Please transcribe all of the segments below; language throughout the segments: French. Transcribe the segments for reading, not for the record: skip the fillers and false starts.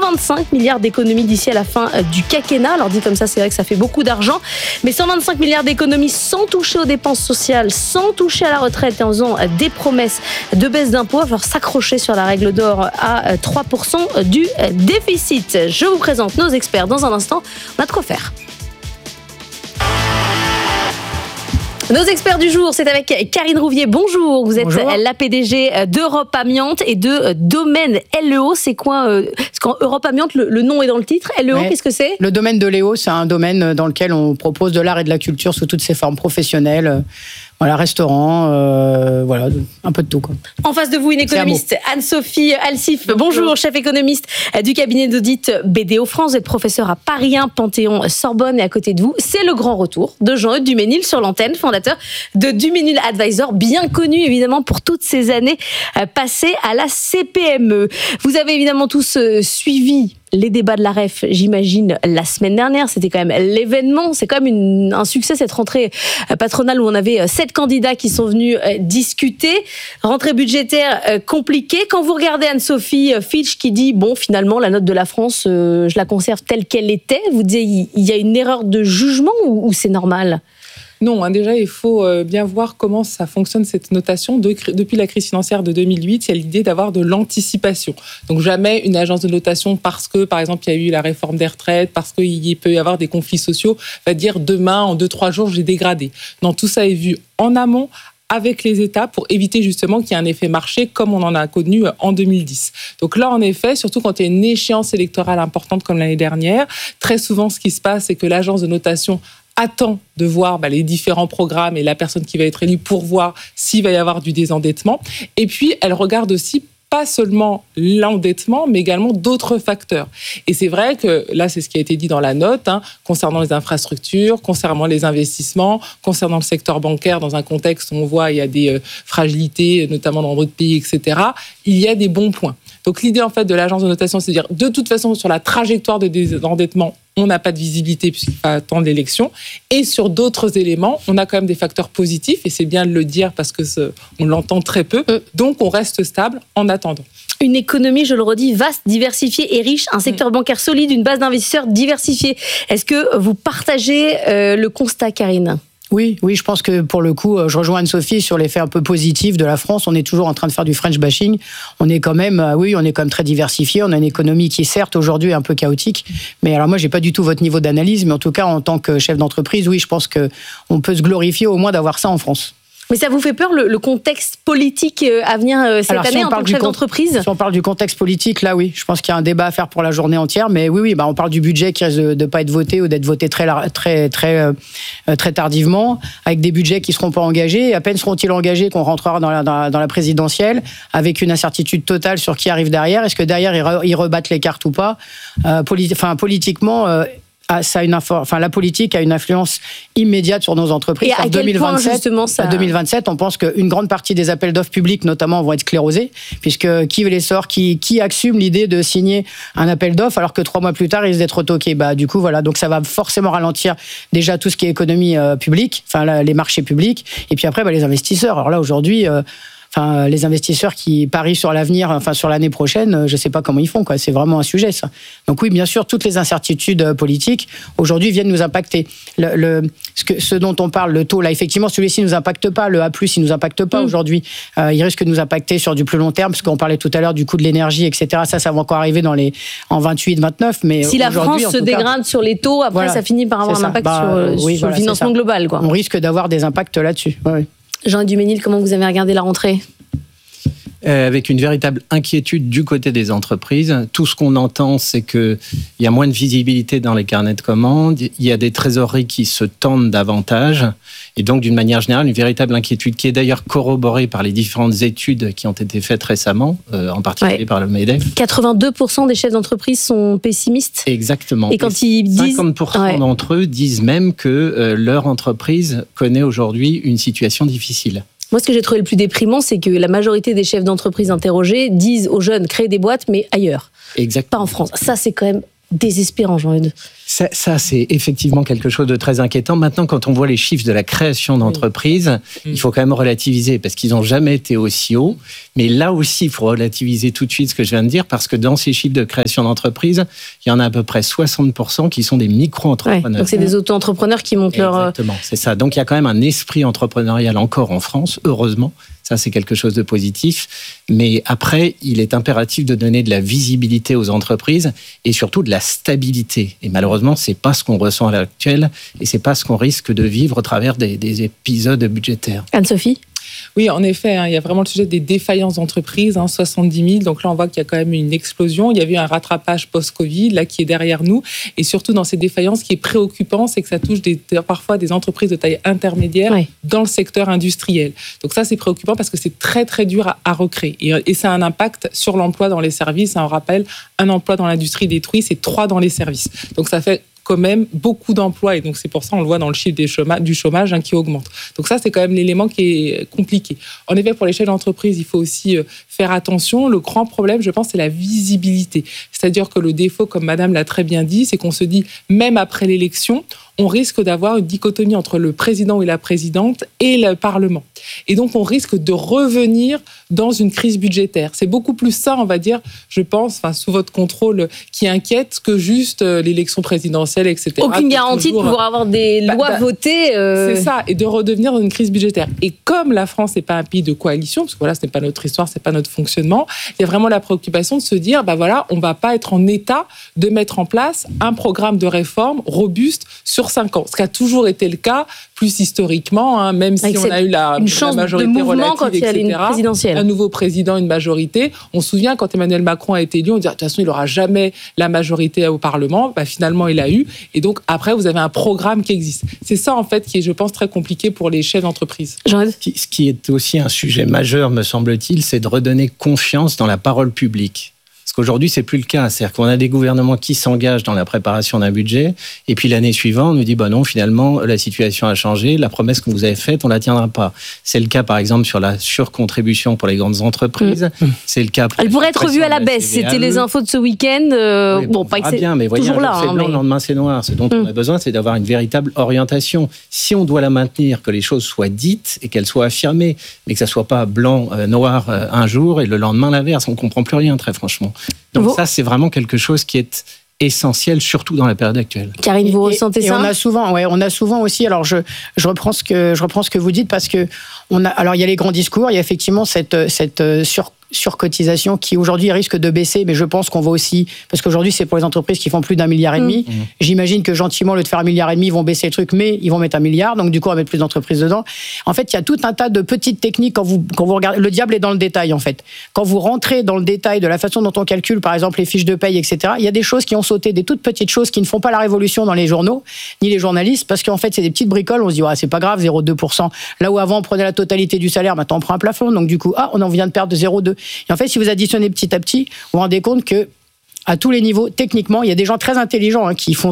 125 milliards d'économies d'ici à la fin du quinquennat. Alors dit comme ça, c'est vrai que ça fait beaucoup d'argent. Mais 125 milliards d'économies sans toucher aux dépenses sociales, sans toucher à la retraite et en faisant des promesses de baisse d'impôts. Il va falloir s'accrocher sur la règle d'or à 3% du déficit. Je vous présente nos experts dans un instant. On a de quoi faire. Nos experts du jour, c'est avec Karine Rouvier. Bonjour, vous êtes la PDG d'Europe Amiante et de Domaine LEO. C'est quoi parce qu'Europe Amiante, le nom est dans le titre. LEO, qu'est-ce que c'est ? Le domaine de Léo, c'est un domaine dans lequel on propose de l'art et de la culture sous toutes ses formes professionnelles. Voilà, restaurant, voilà, un peu de tout, quoi. En face de vous, une économiste, Anne-Sophie Alsif. Bonjour, chef économiste du cabinet d'audit BDO France. Vous êtes professeur à Paris 1, Panthéon, Sorbonne. Et à côté de vous, c'est le grand retour de Jean-Eudes Duménil sur l'antenne, fondateur de Duménil Advisor, bien connu évidemment pour toutes ces années passées à la CPME. Vous avez évidemment tous suivi les débats de la REF, j'imagine, la semaine dernière. C'était quand même l'événement. C'est quand même un succès, cette rentrée patronale où on avait 7 candidats qui sont venus discuter. Rentrée budgétaire compliquée. Quand vous regardez Anne-Sophie Fitch qui dit, bon, finalement, la note de la France, je la conserve telle qu'elle était, vous dites, il y a une erreur de jugement ou c'est normal ? Non, déjà, il faut bien voir comment ça fonctionne, cette notation. Depuis la crise financière de 2008, il y a l'idée d'avoir de l'anticipation. Donc, jamais une agence de notation, parce que, par exemple, il y a eu la réforme des retraites, parce qu'il peut y avoir des conflits sociaux, va dire demain, en 2-3 jours, j'ai dégradé. Non, tout ça est vu en amont, avec les États pour éviter justement qu'il y ait un effet marché comme on en a connu en 2010. Donc là, en effet, surtout quand il y a une échéance électorale importante comme l'année dernière, très souvent, ce qui se passe, c'est que l'agence de notation attend de voir les différents programmes et la personne qui va être élue pour voir s'il va y avoir du désendettement. Et puis, elle regarde aussi pas seulement l'endettement, mais également d'autres facteurs. Et c'est vrai que là, c'est ce qui a été dit dans la note, concernant les infrastructures, concernant les investissements, concernant le secteur bancaire, dans un contexte où on voit il y a des fragilités, notamment dans d'autres pays, etc., il y a des bons points. Donc l'idée en fait de l'agence de notation, c'est de dire de toute façon sur la trajectoire de désendettement, on n'a pas de visibilité puisqu'il faut attendre l'élection. Et sur d'autres éléments, on a quand même des facteurs positifs et c'est bien de le dire parce que on l'entend très peu. Donc on reste stable en attendant. Une économie, je le redis, vaste, diversifiée et riche, un secteur bancaire solide, une base d'investisseurs diversifiée. Est-ce que vous partagez le constat, Karine ? Oui, je pense que pour le coup, je rejoins Anne-Sophie sur l'effet un peu positif de la France. On est toujours en train de faire du French bashing. On est quand même très diversifié. On a une économie qui est certes aujourd'hui un peu chaotique. Mais alors moi, j'ai pas du tout votre niveau d'analyse. Mais en tout cas, en tant que chef d'entreprise, oui, je pense qu'on peut se glorifier au moins d'avoir ça en France. Mais ça vous fait peur, le contexte politique à venir cette année en tant que chef d'entreprise ? Si on parle du contexte politique, là oui, je pense qu'il y a un débat à faire pour la journée entière. Mais oui, on parle du budget qui risque de pas être voté ou d'être voté très tardivement, avec des budgets qui seront pas engagés. Et à peine seront-ils engagés qu'on rentrera dans la présidentielle, avec une incertitude totale sur qui arrive derrière. Est-ce que derrière ils rebattent les cartes ou pas ? Politiquement. La politique a une influence immédiate sur nos entreprises. Et à quel point, justement, ça... En 2027, on pense qu'une grande partie des appels d'offres publics, notamment, vont être sclérosés, puisque qui les sort, qui assume l'idée de signer un appel d'offres, alors que 3 mois plus tard, ils risquent d'être retoqués. Du coup, voilà. Donc, ça va forcément ralentir déjà tout ce qui est économie publique, les marchés publics, et puis après, les investisseurs. Alors là, aujourd'hui... les investisseurs qui parient sur l'avenir, sur l'année prochaine, je ne sais pas comment ils font, quoi. C'est vraiment un sujet, ça. Donc oui, bien sûr, toutes les incertitudes politiques, aujourd'hui, viennent nous impacter. Ce dont on parle, le taux, là, effectivement, celui-ci ne nous impacte pas. Le A+, il ne nous impacte pas aujourd'hui. Il risque de nous impacter sur du plus long terme, parce qu'on parlait tout à l'heure du coût de l'énergie, etc. Ça va encore arriver en 28, 29. Mais si la France se dégrade sur les taux, après, ça finit par avoir un impact sur le financement global, quoi. On risque d'avoir des impacts là-dessus. Oui. Jean-Eudes Duménil, comment vous avez regardé la rentrée ? Avec une véritable inquiétude du côté des entreprises. Tout ce qu'on entend, c'est qu'il y a moins de visibilité dans les carnets de commandes, il y a des trésoreries qui se tendent davantage, et donc d'une manière générale, une véritable inquiétude qui est d'ailleurs corroborée par les différentes études qui ont été faites récemment, en particulier par le MEDEF. 82% des chefs d'entreprise sont pessimistes. Exactement. Et quand ils disent... 50% d'entre eux disent même que leur entreprise connaît aujourd'hui une situation difficile. Moi, ce que j'ai trouvé le plus déprimant, c'est que la majorité des chefs d'entreprise interrogés disent aux jeunes, créez des boîtes, mais ailleurs. Exactement. Pas en France. Ça, c'est quand même désespérant, Jean-Eudes. Ça, c'est effectivement quelque chose de très inquiétant. Maintenant, quand on voit les chiffres de la création d'entreprises, il faut quand même relativiser parce qu'ils n'ont jamais été aussi hauts. Mais là aussi, il faut relativiser tout de suite ce que je viens de dire parce que dans ces chiffres de création d'entreprises, il y en a à peu près 60% qui sont des micro-entrepreneurs. Ouais, donc c'est des auto-entrepreneurs qui montent leur... Exactement, c'est ça. Donc il y a quand même un esprit entrepreneurial encore en France, heureusement. Ça, c'est quelque chose de positif. Mais après, il est impératif de donner de la visibilité aux entreprises et surtout de la stabilité. Et malheureusement, c'est pas ce qu'on ressent à l'heure actuelle et c'est pas ce qu'on risque de vivre au travers des épisodes budgétaires. Anne-Sophie ? Oui, en effet, il y a vraiment le sujet des défaillances d'entreprises, 70 000. Donc là, on voit qu'il y a quand même une explosion. Il y a eu un rattrapage post-Covid, là, qui est derrière nous. Et surtout, dans ces défaillances, ce qui est préoccupant, c'est que ça touche parfois des entreprises de taille intermédiaire dans le secteur industriel. Donc ça, c'est préoccupant parce que c'est très, très dur à recréer. Et ça a un impact sur l'emploi dans les services. On rappelle, un emploi dans l'industrie détruit, c'est 3 dans les services. Donc ça fait quand même beaucoup d'emplois et donc c'est pour ça on le voit dans le chiffre du chômage qui augmente. Donc ça c'est quand même l'élément qui est compliqué. En effet, pour les chefs d'entreprise, il faut aussi faire attention. Le grand problème, je pense, c'est la visibilité. C'est-à-dire que le défaut, comme Madame l'a très bien dit, c'est qu'on se dit même après l'élection, on risque d'avoir une dichotomie entre le président et la présidente et le Parlement. Et donc, on risque de revenir dans une crise budgétaire. C'est beaucoup plus ça, on va dire, je pense, sous votre contrôle, qui inquiète que juste l'élection présidentielle, etc. Aucune garantie de pouvoir avoir des lois votées. C'est ça, et de redevenir dans une crise budgétaire. Et comme la France n'est pas un pays de coalition, parce que voilà, ce n'est pas notre histoire, ce n'est pas notre fonctionnement, il y a vraiment la préoccupation de se dire, on ne va pas être en état de mettre en place un programme de réforme robuste sur 5 ans. Ce qui a toujours été le cas, plus historiquement, même si on a eu la majorité relative, etc. Un nouveau président, une majorité. On se souvient, quand Emmanuel Macron a été élu, on dit de toute façon, il n'aura jamais la majorité au Parlement. Finalement, il a eu. Et donc, après, vous avez un programme qui existe. C'est ça, en fait, qui est, je pense, très compliqué pour les chefs d'entreprise. Ce qui est aussi un sujet majeur, me semble-t-il, c'est de redonner confiance dans la parole publique. Parce qu'aujourd'hui, c'est plus le cas. C'est-à-dire qu'on a des gouvernements qui s'engagent dans la préparation d'un budget, et puis l'année suivante, on nous dit, non, finalement, la situation a changé, la promesse que vous avez faite, on la tiendra pas. C'est le cas, par exemple, sur la surcontribution pour les grandes entreprises. C'est le cas. Elle pourrait être revue à la baisse. C'était les infos de ce week-end. Pas bien, mais voyez, toujours là. C'est blanc, le lendemain, c'est noir. Ce dont on a besoin, c'est d'avoir une véritable orientation. Si on doit la maintenir, que les choses soient dites et qu'elles soient affirmées, mais que ça soit pas blanc, noir un jour et le lendemain l'inverse, on comprend plus rien, très franchement. Donc ça, c'est vraiment quelque chose qui est essentiel, surtout dans la période actuelle. Karine, vous ressentez ça ? On a souvent aussi. Alors je reprends ce que vous dites parce que alors il y a les grands discours, il y a effectivement cette surcotisation qui aujourd'hui risque de baisser, mais je pense qu'on va aussi, parce qu'aujourd'hui c'est pour les entreprises qui font plus d'1,5 milliard. J'imagine que gentiment, au lieu de faire 1,5 milliard, ils vont baisser le truc, mais ils vont mettre 1 milliard, donc du coup on va mettre plus d'entreprises dedans. En fait, il y a tout un tas de petites techniques quand vous regardez. Le diable est dans le détail en fait. Quand vous rentrez dans le détail de la façon dont on calcule, par exemple les fiches de paye, etc. Il y a des choses qui ont sauté, des toutes petites choses qui ne font pas la révolution dans les journaux ni les journalistes, parce qu'en fait c'est des petites bricoles. On se dit c'est pas grave, 0,2%. Là où avant on prenait la totalité du salaire, maintenant on prend un plafond, donc du coup on en vient de perdre de 0,2. Et en fait, si vous additionnez petit à petit, vous vous rendez compte que à tous les niveaux, techniquement, il y a des gens très intelligents qui font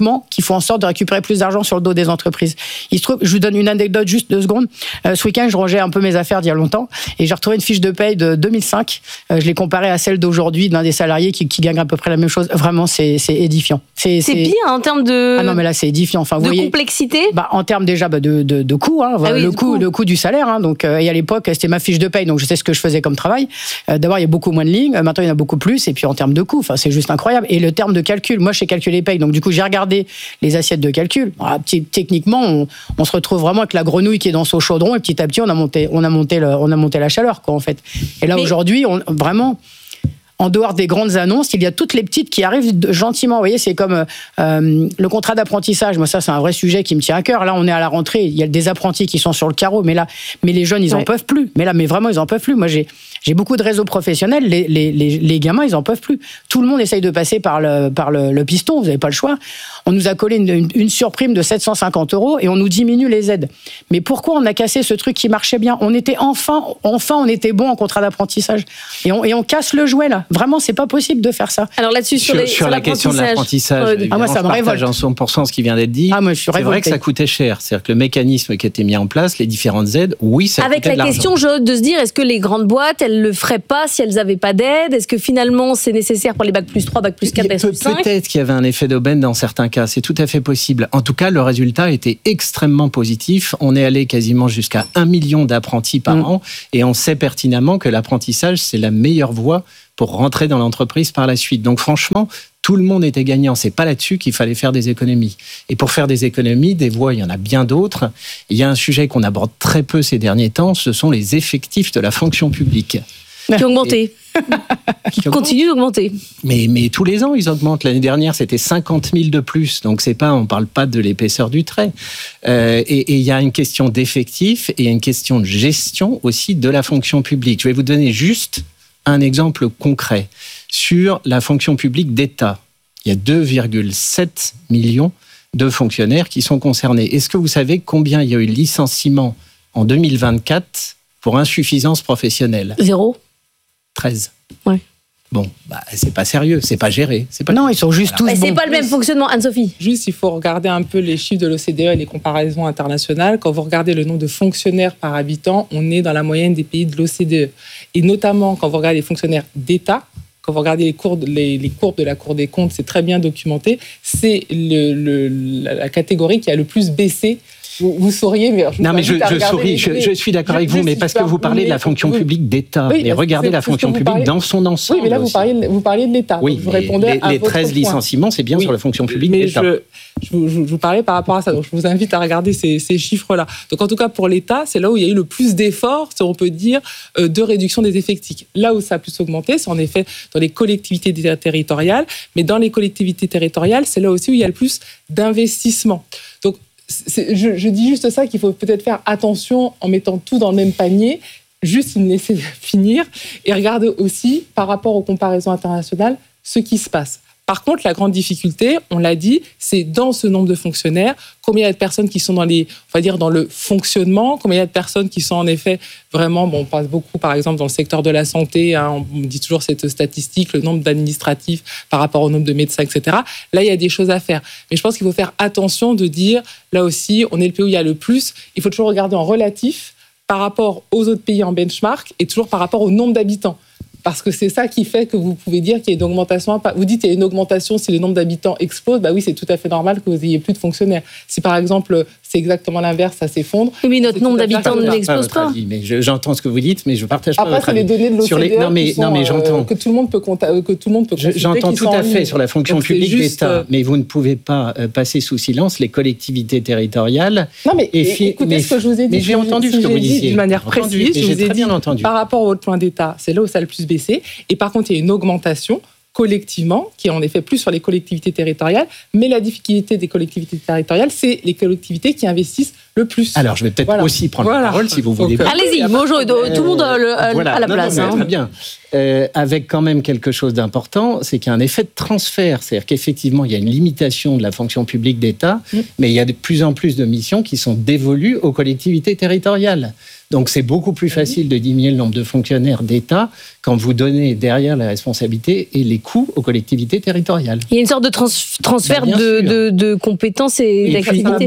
en sorte de récupérer plus d'argent sur le dos des entreprises. Il se trouve, je vous donne une anecdote, juste 2 secondes. Ce week-end, je rangeais un peu mes affaires d'il y a longtemps et j'ai retrouvé une fiche de paye de 2005. Je l'ai comparée à celle d'aujourd'hui d'un des salariés qui gagne à peu près la même chose. Vraiment, c'est édifiant. C'est pire en termes de... Ah non, mais là, c'est édifiant. Enfin, vous voyez, complexité. En termes déjà de coût, le coût du salaire. Donc, et à l'époque, c'était ma fiche de paye, donc je sais ce que je faisais comme travail. D'abord, il y a beaucoup moins de lignes. Maintenant, il y en a beaucoup plus. Et puis, en termes de coût, c'est juste incroyable. Et le terme de calcul, moi je sais calculer les payes, donc du coup j'ai regardé les assiettes de calcul. Alors, techniquement, on se retrouve vraiment avec la grenouille qui est dans son chaudron et petit à petit on a monté la chaleur en fait. Et là aujourd'hui, vraiment, en dehors des grandes annonces, il y a toutes les petites qui arrivent gentiment. Vous voyez, c'est comme le contrat d'apprentissage. Moi, ça, c'est un vrai sujet qui me tient à cœur. Là, on est à la rentrée. Il y a des apprentis qui sont sur le carreau. Mais les jeunes, ils en peuvent plus. Mais vraiment, ils en peuvent plus. Moi, j'ai beaucoup de réseaux professionnels. Les gamins, ils en peuvent plus. Tout le monde essaye de passer par le piston. Vous n'avez pas le choix. On nous a collé une surprime de 750 € et on nous diminue les aides. Mais pourquoi on a cassé ce truc qui marchait bien ? On était enfin, on était bon en contrat d'apprentissage. Et on casse le jouet, là. ça. Vraiment, c'est pas possible de faire ça. Alors là-dessus, sur la question de l'apprentissage, moi, ça me révolte. Je partage en 100% ce qui vient d'être dit. Moi, je suis c'est vrai que ça coûtait cher. C'est-à-dire que le mécanisme qui a été mis en place, les différentes aides, oui, ça coûtait de l'argent. Avec la question de se dire, est-ce que les grandes boîtes, elles le feraient pas si elles n'avaient pas d'aide? Est-ce que finalement, c'est nécessaire pour les bac plus 3, bac plus 4, bac plus 5? Peut-être qu'il y avait un effet d'aubaine dans certains cas. C'est tout à fait possible. En tout cas, le résultat était extrêmement positif. On est allé quasiment jusqu'à 1 million d'apprentis par an. Et on sait pertinemment que l'apprentissage, c'est la meilleure voie pour rentrer dans l'entreprise par la suite. Donc franchement, tout le monde était gagnant. C'est pas là-dessus qu'il fallait faire des économies. Et pour faire des économies, des voies, il y en a bien d'autres. Il y a un sujet qu'on aborde très peu ces derniers temps, ce sont les effectifs de la fonction publique. Qui ont augmenté. Qui continuent d'augmenter. Mais tous les ans, ils augmentent. L'année dernière, c'était 50 000 de plus. Donc, on ne parle pas de l'épaisseur du trait. Et il y a une question d'effectifs et une question de gestion aussi de la fonction publique. Je vais vous donner juste un exemple concret. Sur la fonction publique d'État, il y a 2,7 millions de fonctionnaires qui sont concernés. Est-ce que vous savez combien il y a eu de licenciements en 2024 pour insuffisance professionnelle? 0. 13. Ouais. Bon, c'est pas sérieux, c'est pas géré. Non, ils sont juste tous bons. C'est pas le même fonctionnement, Anne-Sophie. Juste, il faut regarder un peu les chiffres de l'OCDE et les comparaisons internationales. Quand vous regardez le nombre de fonctionnaires par habitant, on est dans la moyenne des pays de l'OCDE. Et notamment, quand vous regardez les fonctionnaires d'État, quand vous regardez les courbes de la Cour des comptes, c'est très bien documenté, c'est la catégorie qui a le plus baissé. Vous souriez, mais je souris, je suis d'accord avec vous, mais parce que vous parlez de la fonction publique d'État. Oui, mais regardez la fonction publique dans son ensemble. Oui, mais là, vous parliez de l'État. Oui, vous répondez à les 13 licenciements, c'est bien sur la fonction publique d'État. Je vous parlais par rapport à ça, donc je vous invite à regarder ces chiffres-là. Donc en tout cas, pour l'État, c'est là où il y a eu le plus d'efforts, si on peut dire, de réduction des effectifs. Là où ça a plus augmenté, c'est en effet dans les collectivités territoriales, mais dans les collectivités territoriales, c'est là aussi où il y a le plus d'investissement. Donc, je dis juste ça, qu'il faut peut-être faire attention en mettant tout dans le même panier, juste me laisser finir, et regarder aussi, par rapport aux comparaisons internationales, ce qui se passe. Par contre, la grande difficulté, on l'a dit, c'est dans ce nombre de fonctionnaires, combien il y a de personnes qui sont dans le fonctionnement, combien il y a de personnes qui sont en effet vraiment, on passe beaucoup par exemple dans le secteur de la santé, on dit toujours cette statistique, le nombre d'administratifs par rapport au nombre de médecins, etc. Là, il y a des choses à faire. Mais je pense qu'il faut faire attention de dire, là aussi, on est le pays où il y a le plus, il faut toujours regarder en relatif par rapport aux autres pays en benchmark et toujours par rapport au nombre d'habitants. Parce que c'est ça qui fait que vous pouvez dire qu'il y a une augmentation. Vous dites qu'il y a une augmentation si le nombre d'habitants explose. Oui, c'est tout à fait normal que vous ayez plus de fonctionnaires. Si par exemple, c'est exactement l'inverse, ça s'effondre. Oui, notre nombre d'habitants n'explose pas. Mais j'entends ce que vous dites, mais je partage pas votre avis. Après, c'est les données de l'OCDE j'entends. Que tout le monde peut consulter. J'entends tout à fait sur la fonction publique d'État, mais vous ne pouvez pas passer sous silence les collectivités territoriales. Non, mais écoutez ce que je vous ai dit. Mais j'ai entendu ce que vous disiez. D'une manière précise, je vous ai dit, par rapport au point d'État, c'est là où ça a le plus baissé. Et par contre, il y a une augmentation collectivement, qui est en effet plus sur les collectivités territoriales, mais la difficulté des collectivités territoriales, c'est les collectivités qui investissent le plus. Alors, je vais peut-être aussi prendre la parole, si vous voulez. Allez-y, bonjour, tout le monde à la place. Très bien. Avec quand même quelque chose d'important, c'est qu'il y a un effet de transfert. C'est-à-dire qu'effectivement, il y a une limitation de la fonction publique d'État, mais il y a de plus en plus de missions qui sont dévolues aux collectivités territoriales. Donc, c'est beaucoup plus facile de diminuer le nombre de fonctionnaires d'État quand vous donnez derrière la responsabilité et les coûts aux collectivités territoriales. Il y a une sorte de transfert de compétences et d'activités.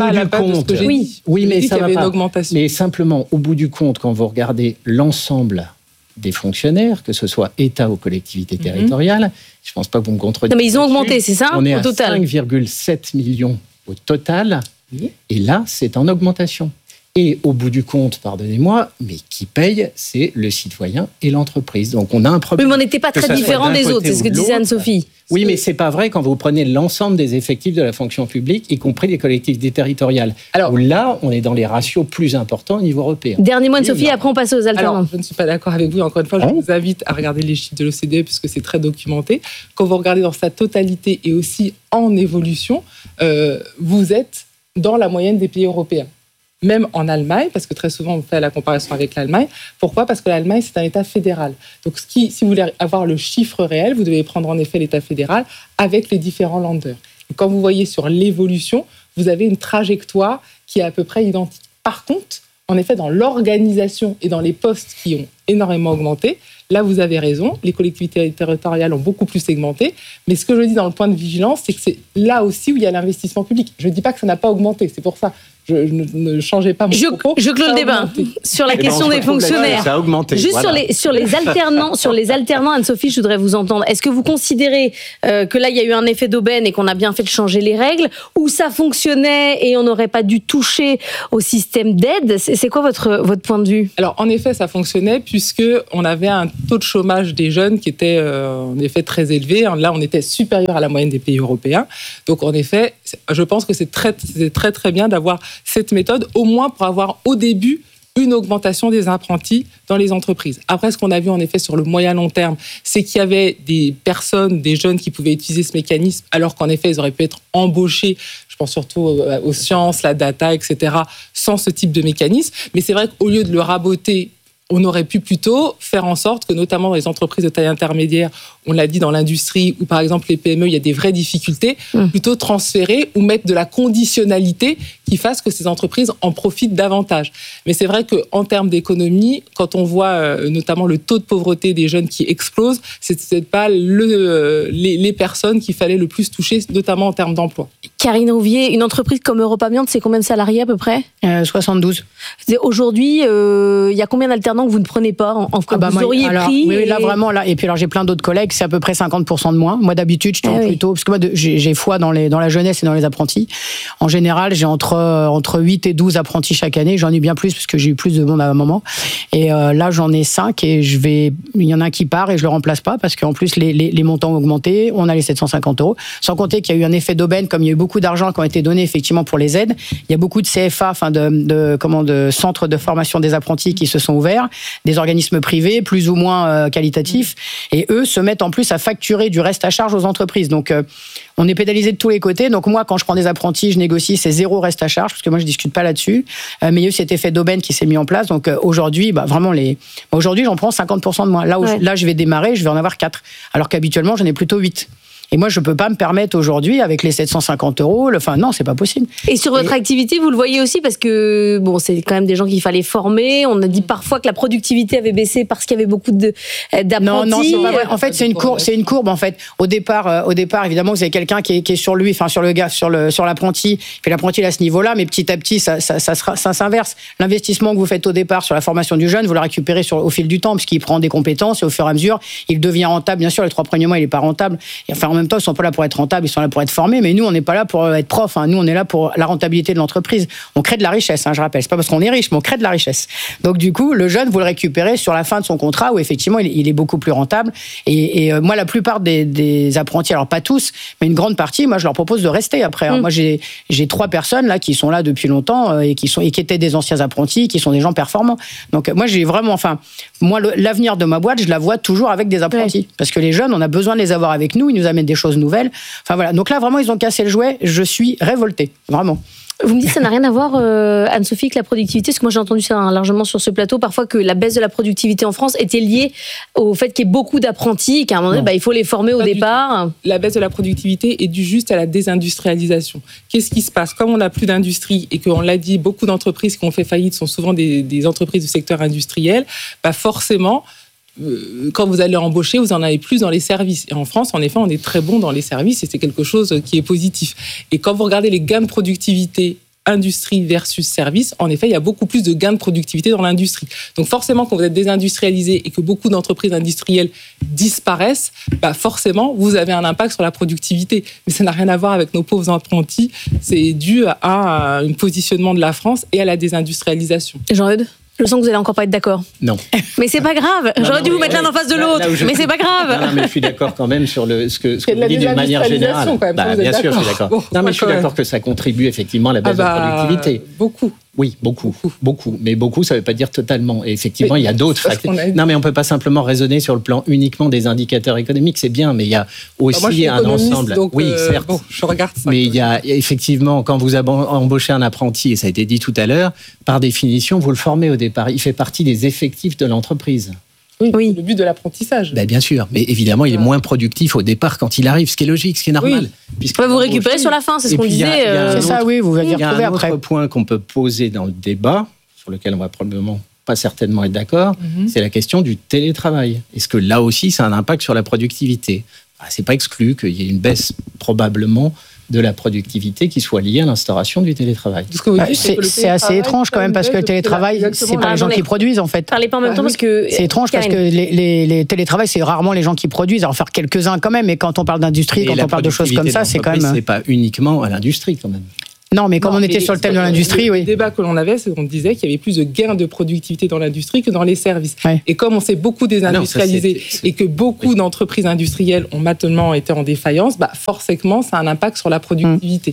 Oui, mais ça va pas. Mais simplement, au bout du compte, quand vous regardez l'ensemble des fonctionnaires, que ce soit État ou collectivités territoriales, je ne pense pas que vous me contredirez. Non, mais ils ont augmenté, c'est ça, on est au total. À 5,7 millions au total, et là, c'est en augmentation. Et au bout du compte, pardonnez-moi, mais qui paye, c'est le citoyen et l'entreprise. Donc on a un problème. Oui, mais on n'était pas très différents des autres, c'est ce que disait Anne-Sophie. Oui, mais c'est pas vrai quand vous prenez l'ensemble des effectifs de la fonction publique, y compris les collectivités territoriales. Alors, où là, on est dans les ratios plus importants au niveau européen. Dernier mot, Anne-Sophie, après on passe aux alternants. Alors, je ne suis pas d'accord avec vous. Encore une fois, je vous invite à regarder les chiffres de l'OCDE puisque c'est très documenté. Quand vous regardez dans sa totalité et aussi en évolution, vous êtes dans la moyenne des pays européens. Même en Allemagne, parce que très souvent on fait la comparaison avec l'Allemagne. Pourquoi ? Parce que l'Allemagne, c'est un État fédéral. Donc, si vous voulez avoir le chiffre réel, vous devez prendre en effet l'État fédéral avec les différents Länder. Et quand vous voyez sur l'évolution, vous avez une trajectoire qui est à peu près identique. Par contre, en effet, dans l'organisation et dans les postes qui ont énormément augmenté, Là, vous avez raison, les collectivités territoriales ont beaucoup plus segmenté, mais ce que je dis dans le point de vigilance, c'est que c'est là aussi où il y a l'investissement public. Je ne dis pas que ça n'a pas augmenté, c'est pour ça. Ne changez pas mon propos. Je clôt le débat sur la question des fonctionnaires. Ça a augmenté. Juste voilà. sur les alternants, Anne-Sophie, je voudrais vous entendre. Est-ce que vous considérez que là, il y a eu un effet d'aubaine et qu'on a bien fait de changer les règles, ou ça fonctionnait et on n'aurait pas dû toucher au système d'aide? C'est quoi votre point de vue? Alors, en effet, ça fonctionnait puisqu'on avait un taux de chômage des jeunes qui était en effet très élevé. Là, on était supérieur à la moyenne des pays européens. Donc, en effet, je pense que c'est très, très, très bien d'avoir cette méthode, au moins pour avoir au début une augmentation des apprentis dans les entreprises. Après, ce qu'on a vu en effet sur le moyen long terme, c'est qu'il y avait des personnes, des jeunes qui pouvaient utiliser ce mécanisme, alors qu'en effet, ils auraient pu être embauchés, je pense surtout aux sciences, la data, etc., sans ce type de mécanisme. Mais c'est vrai qu'au lieu de le raboter, on aurait pu plutôt faire en sorte que, notamment dans les entreprises de taille intermédiaire, on l'a dit dans l'industrie, ou par exemple les PME, il y a des vraies difficultés, plutôt transférer ou mettre de la conditionnalité qui fasse que ces entreprises en profitent davantage. Mais c'est vrai qu'en termes d'économie, quand on voit notamment le taux de pauvreté des jeunes qui explose, c'est peut-être pas les personnes qu'il fallait le plus toucher, notamment en termes d'emploi. Karine Rouvier, une entreprise comme Europamiante, c'est combien de salariés à peu près? 72. Aujourd'hui, il y a combien d'alternants que vous ne prenez pas vous auriez pris? Oui, là vraiment, là. Et puis alors j'ai plein d'autres collègues, c'est à peu près 50% de moins. Moi d'habitude, je tourne plutôt, parce que moi j'ai foi dans la jeunesse et dans les apprentis. En général, j'ai entre 8 et 12 apprentis chaque année. J'en ai bien plus parce que j'ai eu plus de monde à un moment. Et là, j'en ai 5 et il y en a un qui part et je le remplace pas parce qu'en plus les montants ont augmenté. On a les 750 €. Sans compter qu'il y a eu un effet d'aubaine, comme il y a eu beaucoup d'argent qui ont été donnés effectivement pour les aides. Il y a beaucoup de CFA, de centres de formation des apprentis qui se sont ouverts, des organismes privés plus ou moins qualitatifs, et eux se mettent en plus à facturer du reste à charge aux entreprises. Donc on est pénalisé de tous les côtés. Donc moi, quand je prends des apprentis, je négocie, c'est 0 reste à charge, parce que moi je discute pas là-dessus. Mais il y a eu cet effet d'aubaine qui s'est mis en place. Donc aujourd'hui, aujourd'hui j'en prends 50% de moins. Là je vais démarrer, je vais en avoir 4, alors qu'habituellement j'en ai plutôt 8. Et moi, je peux pas me permettre aujourd'hui, avec les 750 €, non, c'est pas possible. Et sur votre activité, vous le voyez aussi, parce que, c'est quand même des gens qu'il fallait former. On a dit parfois que la productivité avait baissé parce qu'il y avait beaucoup d'apprentis. Non, c'est pas vrai. En fait, c'est une courbe, en fait. Au départ, évidemment, vous avez quelqu'un qui est sur lui, sur le gars, sur l'apprenti. Puis l'apprenti, il est à ce niveau-là, mais petit à petit, ça s'inverse. L'investissement que vous faites au départ sur la formation du jeune, vous le récupérez au fil du temps, parce qu'il prend des compétences, et au fur et à mesure, il devient rentable. Bien sûr, les 3 premiers mois, il est pas rentable. En même temps, ils sont pas là pour être rentables, ils sont là pour être formés. Mais nous, on n'est pas là pour être prof. Nous, on est là pour la rentabilité de l'entreprise. On crée de la richesse, je rappelle. C'est pas parce qu'on est riche, mais on crée de la richesse. Donc, du coup, le jeune, vous le récupérez sur la fin de son contrat, où effectivement, il est beaucoup plus rentable. Et moi, la plupart des apprentis, alors pas tous, mais une grande partie, moi, je leur propose de rester après. Moi, j'ai 3 personnes là qui sont là depuis longtemps et qui étaient des anciens apprentis, qui sont des gens performants. Donc, moi, j'ai vraiment, l'avenir de ma boîte, je la vois toujours avec des apprentis, parce que les jeunes, on a besoin de les avoir avec nous. Ils nous amènent des choses nouvelles. Donc là, vraiment, ils ont cassé le jouet. Je suis révoltée, vraiment. Vous me dites que ça n'a rien à voir, Anne-Sophie, avec la productivité, parce que moi j'ai entendu ça largement sur ce plateau, parfois que la baisse de la productivité en France était liée au fait qu'il y ait beaucoup d'apprentis, qu'à un moment donné, il faut les former au départ. La baisse de la productivité est due juste à la désindustrialisation. Qu'est-ce qui se passe? Comme on n'a plus d'industrie et qu'on l'a dit, beaucoup d'entreprises qui ont fait faillite sont souvent des entreprises du secteur industriel, forcément, quand vous allez embaucher, vous en avez plus dans les services. Et en France, en effet, on est très bon dans les services et c'est quelque chose qui est positif. Et quand vous regardez les gains de productivité industrie versus service, en effet, il y a beaucoup plus de gains de productivité dans l'industrie. Donc forcément, quand vous êtes désindustrialisé et que beaucoup d'entreprises industrielles disparaissent, forcément, vous avez un impact sur la productivité. Mais ça n'a rien à voir avec nos pauvres apprentis. C'est dû à un positionnement de la France et à la désindustrialisation. Jean-Eudes ? Je sens que vous allez encore pas être d'accord. Non. Mais c'est pas grave. J'aurais dû vous mettre l'un en face de l'autre. Mais c'est pas grave. Non, mais je suis d'accord quand même sur ce que vous dites d'une manière générale. Bien sûr, je suis d'accord. Mais je suis d'accord que ça contribue effectivement à la baisse de productivité. Beaucoup. Oui, beaucoup. Mais beaucoup, ça ne veut pas dire totalement. Et effectivement, il y a d'autres facteurs. Non, mais on ne peut pas simplement raisonner sur le plan uniquement des indicateurs économiques, c'est bien, mais il y a aussi un ensemble. Donc, oui, certes. Je regarde ça. Mais il y a effectivement, quand vous embauchez un apprenti, et ça a été dit tout à l'heure, par définition, vous le formez au départ. Il fait partie des effectifs de l'entreprise. Oui, le but de l'apprentissage. Bien sûr, mais évidemment, il est moins productif au départ quand il arrive, ce qui est logique, ce qui est normal. Vous récupérez sur la fin, c'est ce qu'on disait. C'est ça, oui, vous allez retrouver après. Un autre point qu'on peut poser dans le débat, sur lequel on va probablement pas certainement être d'accord, c'est la question du télétravail. Est-ce que là aussi, ça a un impact sur la productivité ? C'est pas exclu qu'il y ait une baisse probablement de la productivité qui soit liée à l'instauration du télétravail. C'est assez étrange quand même parce que le télétravail, c'est pas les gens qui produisent en fait. Parlez pas en même temps parce que c'est étrange parce que les télétravail, c'est rarement les gens qui produisent. Alors faire quelques-uns quand même, mais quand on parle d'industrie, quand on parle de choses comme ça, c'est quand même. C'est pas uniquement à l'industrie quand même. Non, mais comme on était sur le thème de l'industrie, oui. Le débat que l'on avait, c'est qu'on disait qu'il y avait plus de gains de productivité dans l'industrie que dans les services. Ouais. Et comme on s'est beaucoup désindustrialisé et que beaucoup d'entreprises industrielles ont maintenant été en défaillance, forcément, ça a un impact sur la productivité.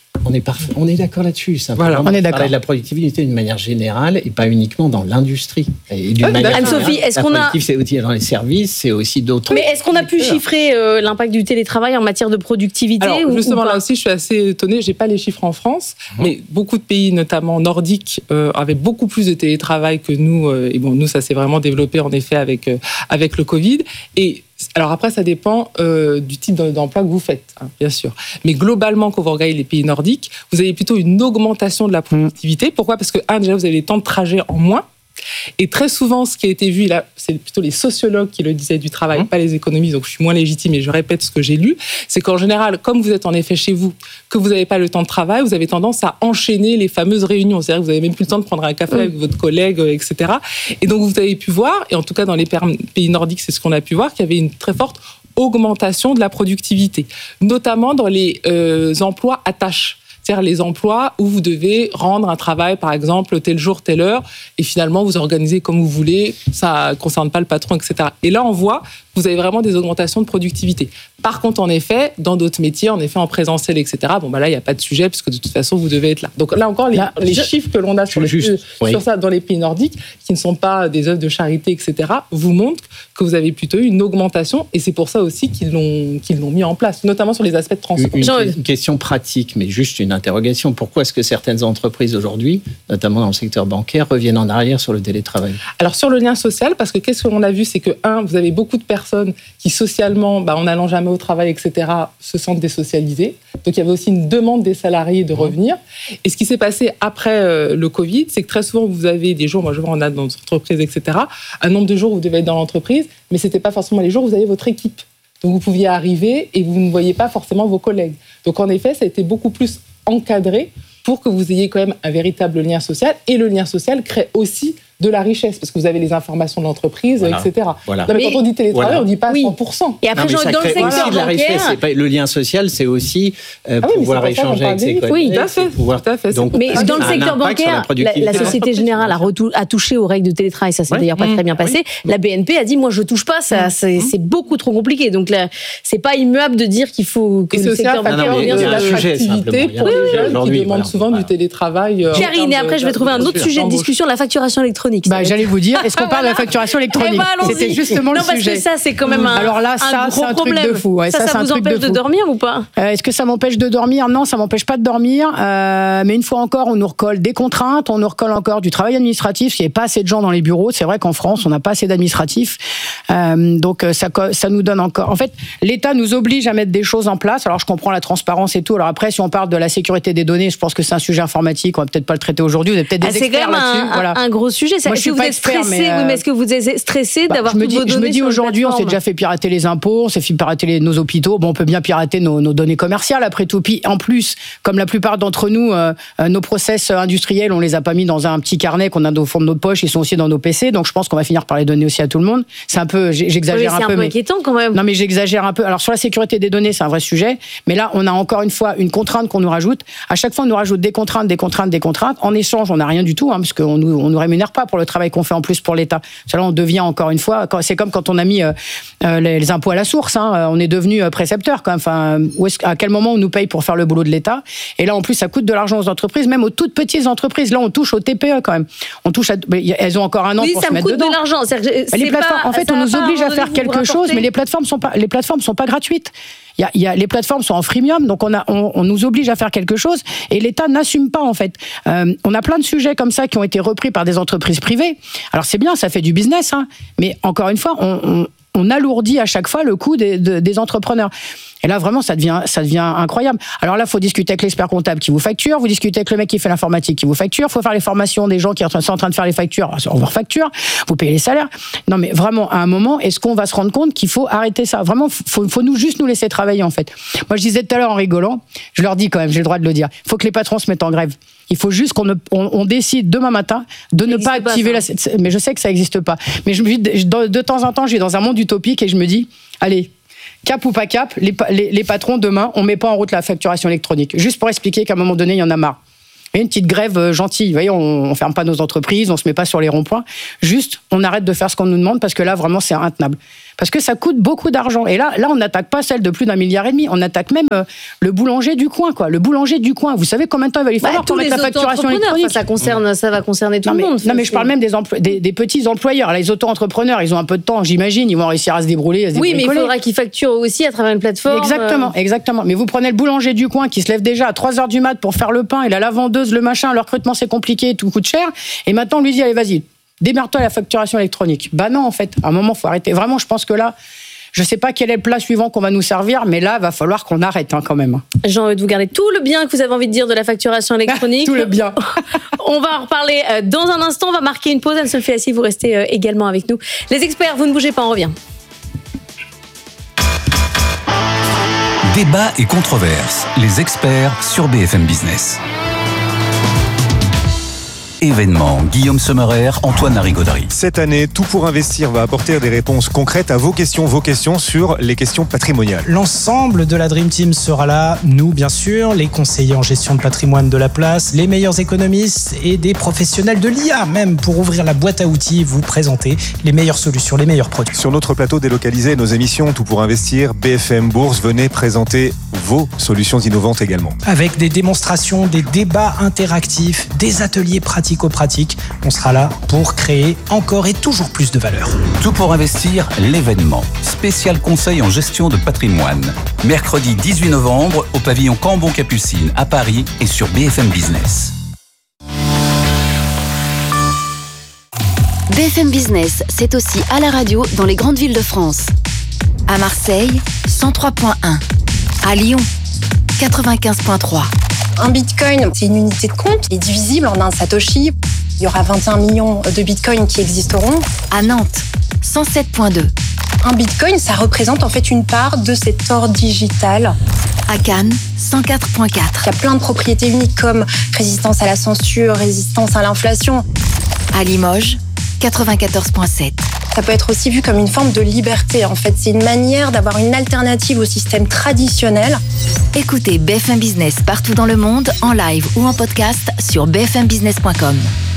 On est d'accord là-dessus. Voilà, on est d'accord. Parler de la productivité d'une manière générale et pas uniquement dans l'industrie. Et d'une manière Anne-Sophie, est-ce qu'on a... c'est aussi dans les services, c'est aussi d'autres... Mais est-ce qu'on a pu chiffrer l'impact du télétravail en matière de productivité? Alors, justement, là aussi, je suis assez étonnée. J'ai pas les chiffres en France, mais beaucoup de pays, notamment nordiques, avaient beaucoup plus de télétravail que nous. Et bon, nous, ça s'est vraiment développé, en effet, avec le Covid. Et alors après, ça dépend du type d'emploi que vous faites, bien sûr. Mais globalement, quand vous regardez les pays nordiques, vous avez plutôt une augmentation de la productivité. Pourquoi ? Parce que, déjà, vous avez les temps de trajet en moins. Et très souvent, ce qui a été vu, là, c'est plutôt les sociologues qui le disaient du travail, pas les économistes, donc je suis moins légitime et je répète ce que j'ai lu, c'est qu'en général, comme vous êtes en effet chez vous, que vous n'avez pas le temps de travail, vous avez tendance à enchaîner les fameuses réunions. C'est-à-dire que vous n'avez même plus le temps de prendre un café avec votre collègue, etc. Et donc, vous avez pu voir, et en tout cas dans les pays nordiques, c'est ce qu'on a pu voir, qu'il y avait une très forte augmentation de la productivité, notamment dans les emplois à tâches. C'est-à-dire les emplois où vous devez rendre un travail, par exemple, tel jour, telle heure, et finalement, vous organisez comme vous voulez, ça ne concerne pas le patron, etc. Et là, on voit que vous avez vraiment des augmentations de productivité. Par contre, en effet, dans d'autres métiers, en effet, en présentiel, etc., là, il n'y a pas de sujet, puisque de toute façon, vous devez être là. Donc là encore, les chiffres que l'on a sur ça dans les pays nordiques, qui ne sont pas des œuvres de charité, etc., vous montrent que vous avez plutôt une augmentation, et c'est pour ça aussi qu'ils l'ont mis en place, notamment sur les aspects de transport. Une question pratique, mais juste une interrogation. Pourquoi est-ce que certaines entreprises aujourd'hui, notamment dans le secteur bancaire, reviennent en arrière sur le télétravail ? Alors sur le lien social, parce que qu'est-ce que l'on a vu, c'est que, vous avez beaucoup de personnes qui socialement, en n'allant jamais au travail, etc., se sentent désocialisées. Donc il y avait aussi une demande des salariés de revenir. Et ce qui s'est passé après le Covid, c'est que très souvent, vous avez des jours, moi je vois on a dans l'entreprise, etc., un nombre de jours où vous devez être dans l'entreprise, mais ce n'était pas forcément les jours où vous avez votre équipe. Donc vous pouviez arriver et vous ne voyez pas forcément vos collègues. Donc en effet, ça a été beaucoup plus encadré pour que vous ayez quand même un véritable lien social. Et le lien social crée aussi de la richesse, parce que vous avez les informations de l'entreprise, etc. Voilà. Non, mais quand on dit télétravail, on ne dit pas 100%. Et après, dans le secteur bancaire... Le lien social, c'est aussi pouvoir échanger avec ses collègues. Oui, tout à fait. Donc, mais dans le secteur bancaire, la Société Générale a touché aux règles de télétravail, ça s'est d'ailleurs pas très bien passé. La BNP a dit, moi, je touche pas, ça, c'est beaucoup trop compliqué. Donc là, c'est pas immuable de dire qu'il faut que le secteur bancaire revienne sur la l'attractivité pour les jeunes qui demandent souvent du télétravail. Karine, et après, je vais trouver un autre sujet de discussion, la facturation électronique. J'allais vous dire, est-ce qu'on parle de la facturation électronique ? C'était justement le sujet. Non, parce que ça, c'est quand même un gros problème. Truc de fou. Ouais, ça vous empêche de dormir ou pas ? Est-ce que ça m'empêche de dormir ? Non, ça m'empêche pas de dormir. Mais une fois encore, on nous recolle des contraintes, on nous recolle encore du travail administratif. Il n'y a pas assez de gens dans les bureaux. C'est vrai qu'en France, on n'a pas assez d'administratifs. Donc, ça nous donne encore... En fait, l'État nous oblige à mettre des choses en place. Alors, je comprends la transparence et tout. Alors après, si on parle de la sécurité des données, je pense que c'est un sujet informatique. On va peut-être pas le traiter aujourd'hui. Vous avez peut-être des experts là-dessus. C'est quand même un gros sujet. Moi, est-ce que vous êtes stressé ? Oui, mais est-ce que vous êtes stressé d'avoir toutes vos données ? Je me dis aujourd'hui, on s'est déjà fait pirater les impôts, on s'est fait pirater nos hôpitaux. Bon, on peut bien pirater nos données commerciales après tout. Puis en plus, comme la plupart d'entre nous, nos process industriels, on les a pas mis dans un petit carnet qu'on a au fond de notre poche. Ils sont aussi dans nos PC. Donc je pense qu'on va finir par les donner aussi à tout le monde. C'est un peu, j'exagère un peu. C'est un peu inquiétant quand même. Non, mais j'exagère un peu. Alors sur la sécurité des données, c'est un vrai sujet. Mais là, on a encore une fois une contrainte qu'on nous rajoute. À chaque fois, on nous rajoute des contraintes. En échange, on n'a rien du tout, parce qu'on nous rémunère pas pour le travail qu'on fait en plus pour l'État. Là, on devient encore une fois, c'est comme quand on a mis les impôts à la source. On est devenu précepteur. Enfin, à quel moment on nous paye pour faire le boulot de l'État ? Et là, en plus, ça coûte de l'argent aux entreprises, même aux toutes petites entreprises. Là, on touche aux TPE quand même. Elles ont encore un an pour se mettre dedans. Oui, ça me coûte de l'argent. Les plateformes, en fait, on nous oblige à faire quelque chose, mais les plateformes sont pas gratuites. Les plateformes sont en freemium, donc on nous oblige à faire quelque chose et l'État n'assume pas en fait. On a plein de sujets comme ça qui ont été repris par des entreprises privées. Alors c'est bien, ça fait du business, mais encore une fois, on alourdit à chaque fois le coût des entrepreneurs. Et là, vraiment, ça devient incroyable. Alors là, il faut discuter avec l'expert comptable qui vous facture, vous discutez avec le mec qui fait l'informatique qui vous facture, il faut faire les formations des gens qui sont en train de faire les factures, on vous refacture, vous payez les salaires. Non, mais vraiment, à un moment, est-ce qu'on va se rendre compte qu'il faut arrêter ça ? Vraiment, faut juste nous laisser travailler, en fait. Moi, je disais tout à l'heure en rigolant, je leur dis quand même, j'ai le droit de le dire, il faut que les patrons se mettent en grève. Il faut juste qu'on décide demain matin de ne pas activer mais je sais que ça n'existe pas. Mais de temps en temps, je vais dans un monde utopique et je me dis, allez, cap ou pas cap, les patrons, demain, on ne met pas en route la facturation électronique. Juste pour expliquer qu'à un moment donné, il y en a marre. Et une petite grève gentille. Vous voyez, on ne ferme pas nos entreprises, on ne se met pas sur les ronds-points. Juste, on arrête de faire ce qu'on nous demande parce que là, vraiment, c'est intenable. Parce que ça coûte beaucoup d'argent. Et là on n'attaque pas celle de plus d'1,5 milliard. On attaque même le boulanger du coin, quoi. Le boulanger du coin. Vous savez combien de temps il va lui falloir pour mettre la facturation électronique ? Ça va concerner tout le monde. Non, mais je parle même des petits employeurs. Là, les auto-entrepreneurs, ils ont un peu de temps, j'imagine. Ils vont réussir à se débrouiller, Oui, mais il faudra qu'ils facturent aussi à travers une plateforme. Exactement. Mais vous prenez le boulanger du coin qui se lève déjà à 3h du mat pour faire le pain, et la vendeuse, le machin, le recrutement, c'est compliqué, tout coûte cher. Et maintenant, on lui dit, allez, vas-y, démerde-toi à la facturation électronique. Bah non, en fait, à un moment, il faut arrêter. Vraiment, je pense que là, je ne sais pas quel est le plat suivant qu'on va nous servir, mais là, il va falloir qu'on arrête quand même. Jean-Eudes, vous gardez tout le bien que vous avez envie de dire de la facturation électronique. Tout le bien. On va en reparler dans un instant. On va marquer une pause. Anne-Sophie Assy, vous restez également avec nous. Les experts, vous ne bougez pas, on revient. Débat et controverses. Les experts sur BFM Business. Événement, Guillaume Sommerer, Antoine Larigauderie. Cette année, Tout pour investir va apporter des réponses concrètes à vos questions sur les questions patrimoniales. L'ensemble de la Dream Team sera là, nous bien sûr, les conseillers en gestion de patrimoine de la place, les meilleurs économistes et des professionnels de l'IA même pour ouvrir la boîte à outils, vous présenter les meilleures solutions, les meilleurs produits. Sur notre plateau délocalisé, nos émissions Tout pour investir, BFM Bourse, venez présenter vos solutions innovantes également. Avec des démonstrations, des débats interactifs, des ateliers pratico-pratiques, on sera là pour créer encore et toujours plus de valeur. Tout pour investir, l'événement. Spécial conseil en gestion de patrimoine. Mercredi 18 novembre au pavillon Cambon-Capucine à Paris et sur BFM Business. BFM Business, c'est aussi à la radio dans les grandes villes de France. À Marseille, 103.1. À Lyon, 95.3. Un bitcoin, c'est une unité de compte qui est divisible en un satoshi. Il y aura 21 millions de bitcoins qui existeront. À Nantes, 107.2. Un bitcoin, ça représente en fait une part de cet or digital. À Cannes, 104.4. Il y a plein de propriétés uniques comme résistance à la censure, résistance à l'inflation. À Limoges, 94.7. Ça peut être aussi vu comme une forme de liberté. En fait, c'est une manière d'avoir une alternative au système traditionnel. Écoutez BFM Business partout dans le monde, en live ou en podcast sur bfmbusiness.com.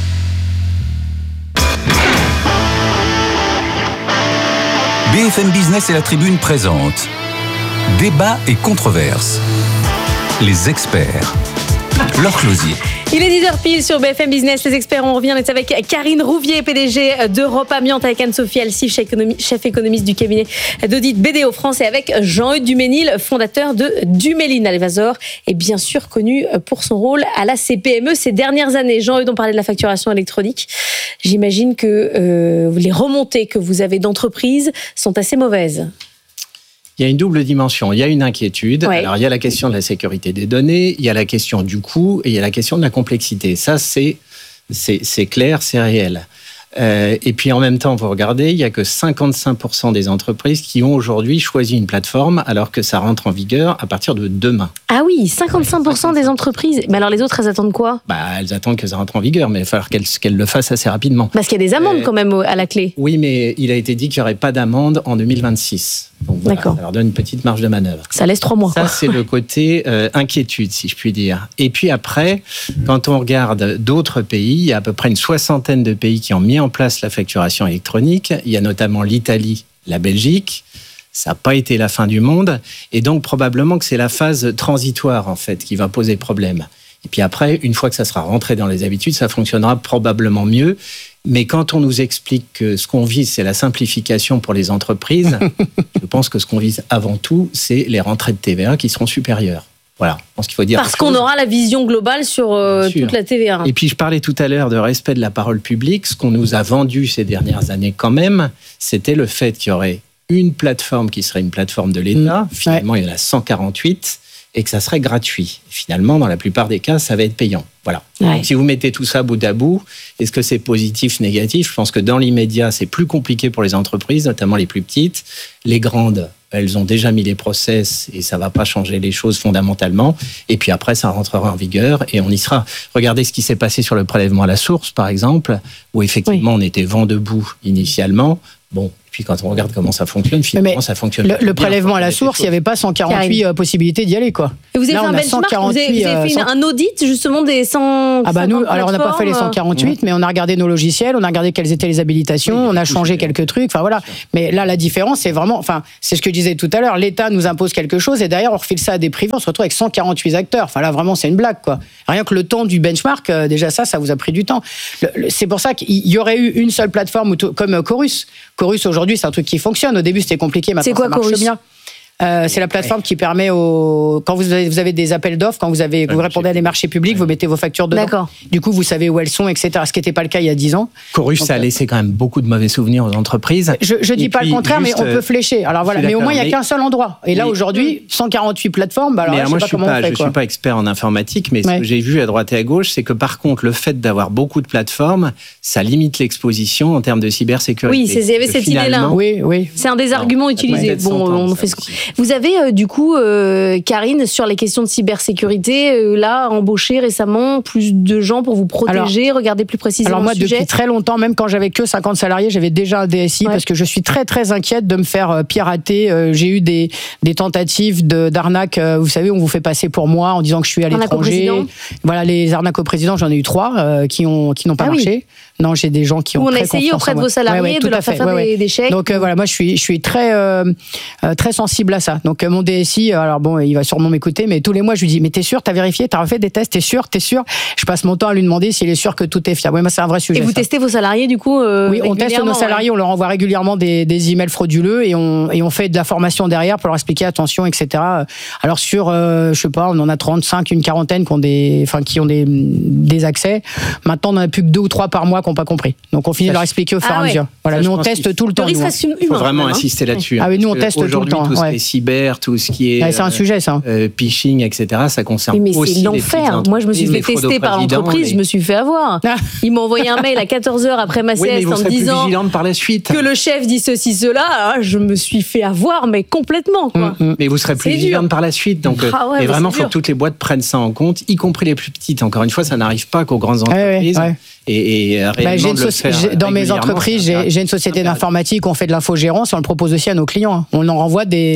BFM Business et la Tribune présentent Débat et controverses. Les experts. Laure Closier. Il est 10h pile sur BFM Business. Les experts, on revient. On est avec Karine Rouvier, PDG d'Europe Amiante, avec Anne-Sophie Assy, chef économiste du cabinet d'audit BDO France, et avec Jean-Eudes Duménil, fondateur de Duménil Alvazor, et bien sûr connu pour son rôle à la CPME ces dernières années. Jean-Eudes, on parlait de la facturation électronique. J'imagine que les remontées que vous avez d'entreprises sont assez mauvaises. Il y a une double dimension. Il y a une inquiétude. Ouais. Alors, il y a la question de la sécurité des données, il y a la question du coût et il y a la question de la complexité. Ça, c'est clair, c'est réel. Et puis, en même temps, vous regardez, il n'y a que 55% des entreprises qui ont aujourd'hui choisi une plateforme, alors que ça rentre en vigueur à partir de demain. Ah oui, 55% des entreprises. Mais alors, les autres, elles attendent quoi ? Elles attendent que ça rentre en vigueur, mais il va falloir qu'elles le fassent assez rapidement. Parce qu'il y a des amendes quand même à la clé. Oui, mais il a été dit qu'il n'y aurait pas d'amende en 2026. Donc voilà, d'accord. Ça leur donne une petite marge de manœuvre. Ça laisse 3 mois. Ça, c'est le côté inquiétude, si je puis dire. Et puis après, quand on regarde d'autres pays, il y a à peu près une 60aine de pays qui ont mis en place la facturation électronique. Il y a notamment l'Italie, la Belgique. Ça n'a pas été la fin du monde. Et donc, probablement que c'est la phase transitoire, en fait, qui va poser problème. Et puis après, une fois que ça sera rentré dans les habitudes, ça fonctionnera probablement mieux. Mais quand on nous explique que ce qu'on vise, c'est la simplification pour les entreprises, je pense que ce qu'on vise avant tout, c'est les rentrées de TVA qui seront supérieures. Voilà, je pense qu'il faut dire. Parce qu'on aura la vision globale sur toute la TVA. Et puis, je parlais tout à l'heure de respect de la parole publique. Ce qu'on nous a vendu ces dernières années, quand même, c'était le fait qu'il y aurait une plateforme qui serait une plateforme de l'État. Finalement, il y en a 148 et que ça serait gratuit. Finalement, dans la plupart des cas, ça va être payant. Voilà. Ouais. Donc, si vous mettez tout ça bout à bout, est-ce que c'est positif, négatif ? Je pense que dans l'immédiat, c'est plus compliqué pour les entreprises, notamment les plus petites. Les grandes, elles ont déjà mis les process et ça va pas changer les choses fondamentalement. Et puis après, ça rentrera en vigueur et on y sera. Regardez ce qui s'est passé sur le prélèvement à la source, par exemple, où effectivement, on était vent debout initialement. Bon, puis quand on regarde comment ça fonctionne, finalement, ça fonctionne. Le prélèvement à la source, il n'y avait pas 148 possibilités d'y aller, quoi. Et vous avez fait un benchmark, vous avez fait un audit justement des 100. Ah bah nous, alors on n'a pas fait les 148, mais on a regardé nos logiciels, on a regardé quelles étaient les habilitations, on a changé quelques trucs, enfin voilà. Mais là, la différence, c'est vraiment, enfin, c'est ce que je disais tout à l'heure, l'État nous impose quelque chose et derrière, on refile ça à des privés, on se retrouve avec 148 acteurs. Enfin là, vraiment, c'est une blague, quoi. Rien que le temps du benchmark, déjà ça vous a pris du temps. C'est pour ça qu'il y aurait eu une seule plateforme comme Chorus. Chorus, aujourd'hui, c'est un truc qui fonctionne. Au début, c'était compliqué, maintenant ça marche bien. C'est la plateforme qui permet quand vous avez des appels d'offres, quand vous répondez à des marchés publics, vous mettez vos factures dedans. D'accord. Du coup, vous savez où elles sont, etc. Ce qui n'était pas le cas il y a 10 ans. Chorus, ça a laissé quand même beaucoup de mauvais souvenirs aux entreprises. Je dis pas le contraire, mais on peut flécher. Alors voilà, mais au moins il y a qu'un seul endroit. Et là aujourd'hui, 148 plateformes. Bah, alors, mais moi, je suis pas expert en informatique, mais ce que j'ai vu à droite et à gauche, c'est que par contre, le fait d'avoir beaucoup de plateformes, ça limite l'exposition en termes de cybersécurité. Oui, il y avait cette idée-là. Oui. C'est un des arguments utilisés. Bon, on fait ce qu'on... Vous avez du coup, Karine, sur les questions de cybersécurité, là, embauché récemment plus de gens pour vous protéger, regarder plus précisément le sujet. Alors moi, depuis très longtemps, même quand j'avais que 50 salariés, j'avais déjà un DSI parce que je suis très très inquiète de me faire pirater. J'ai eu des tentatives d'arnaque, vous savez, on vous fait passer pour moi en disant que je suis à l'étranger. Voilà, les arnaques au président, j'en ai eu 3 qui n'ont pas marché. Non, j'ai des gens qui ont très confiance en moi. On a essayé auprès de vos salariés de leur faire des chèques. Donc voilà, moi je suis très très sensible à ça. Donc mon DSI, alors bon, il va sûrement m'écouter, mais tous les mois je lui dis, mais t'es sûr, t'as vérifié, t'as refait des tests, t'es sûr. Je passe mon temps à lui demander s'il est sûr que tout est fiable. Oui, moi c'est un vrai sujet. Et vous testez vos salariés du coup Oui, on teste nos salariés, on leur envoie régulièrement des emails frauduleux et on fait de la formation derrière pour leur expliquer attention, etc. Alors sur, je sais pas, on en a 35, une quarantaine qui ont des accès. Maintenant, on en a plus que 2 ou 3 par mois qui n'ont pas compris. Donc on finit de leur expliquer au fur et à mesure. Voilà, nous on teste tout le temps. Il faut vraiment insister là-dessus. Ah oui, nous on teste tout le temps. Tout ce qui est cyber, tout ce qui est c'est un sujet ça. Phishing, etc. Ça concerne aussi c'est l'enfer. Moi je me suis fait tester par l'entreprise, je me suis fait avoir. Ils m'ont envoyé un mail à 14h après ma sieste en me disant par la suite. Que le chef dit ceci, cela. Je me suis fait avoir, mais complètement. Quoi. Mais vous serez plus vigilante par la suite. Donc, et vraiment, il faut que toutes les boîtes prennent ça en compte, y compris les plus petites. Encore une fois, ça n'arrive pas qu'aux grandes entreprises. Et réellement dans mes entreprises, j'ai une société d'informatique, on fait de l'infogérance, on le propose aussi à nos clients. On en renvoie des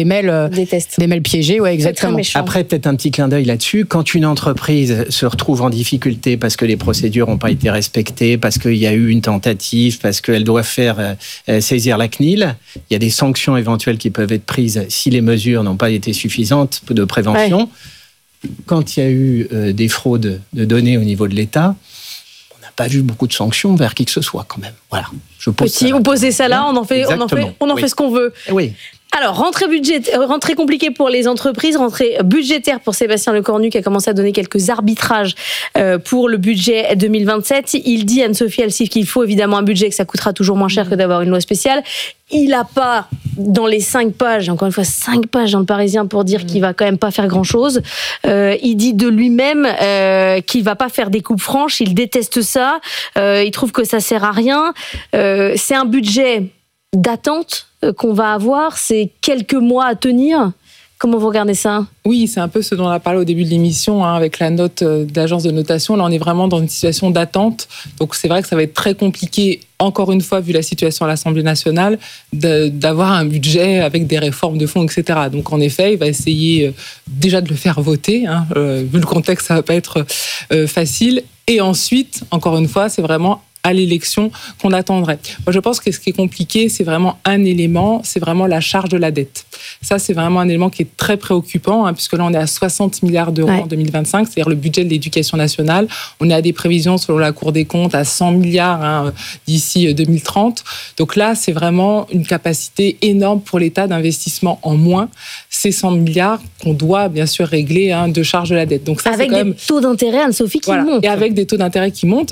mails piégés, exactement. Après, peut-être un petit clin d'œil là-dessus. Quand une entreprise se retrouve en difficulté parce que les procédures n'ont pas été respectées, parce qu'il y a eu une tentative, parce qu'elle doit faire saisir la CNIL, il y a des sanctions éventuelles qui peuvent être prises si les mesures n'ont pas été suffisantes de prévention. Quand il y a eu des fraudes de données au niveau de l'État, pas vu beaucoup de sanctions vers qui que ce soit quand même. Voilà. Vous posez ça là, on en fait ce qu'on veut. Oui. Alors, rentrée compliquée pour les entreprises, rentrée budgétaire pour Sébastien Lecornu qui a commencé à donner quelques arbitrages pour le budget 2027. Il dit, Anne-Sophie Alsif, qu'il faut évidemment un budget, que ça coûtera toujours moins cher que d'avoir une loi spéciale. Il n'a pas, dans les 5 pages, encore une fois 5 pages dans le Parisien pour dire qu'il va quand même pas faire grand-chose. Il dit de lui-même qu'il va pas faire des coupes franches, il déteste ça, il trouve que ça sert à rien. C'est un budget d'attente qu'on va avoir, c'est quelques mois à tenir. Comment vous regardez ça ? Oui, c'est un peu ce dont on a parlé au début de l'émission, avec la note d'agence de notation. Là, on est vraiment dans une situation d'attente. Donc, c'est vrai que ça va être très compliqué, encore une fois, vu la situation à l'Assemblée nationale, d'avoir un budget avec des réformes de fond, etc. Donc, en effet, il va essayer déjà de le faire voter. Vu le contexte, ça ne va pas être facile. Et ensuite, encore une fois, c'est vraiment à l'élection qu'on attendrait. Moi, je pense que ce qui est compliqué, c'est vraiment un élément, c'est vraiment la charge de la dette. Ça, c'est vraiment un élément qui est très préoccupant, puisque là, on est à 60 milliards d'euros en 2025, c'est-à-dire le budget de l'éducation nationale. On est à des prévisions, selon la Cour des comptes, à 100 milliards d'ici 2030. Donc là, c'est vraiment une capacité énorme pour l'État d'investissement en moins. Ces 100 milliards qu'on doit, bien sûr, régler de charge de la dette. Donc ça, avec c'est quand même... des taux d'intérêt, Anne-Sophie, qui montent. Et avec des taux d'intérêt qui montent,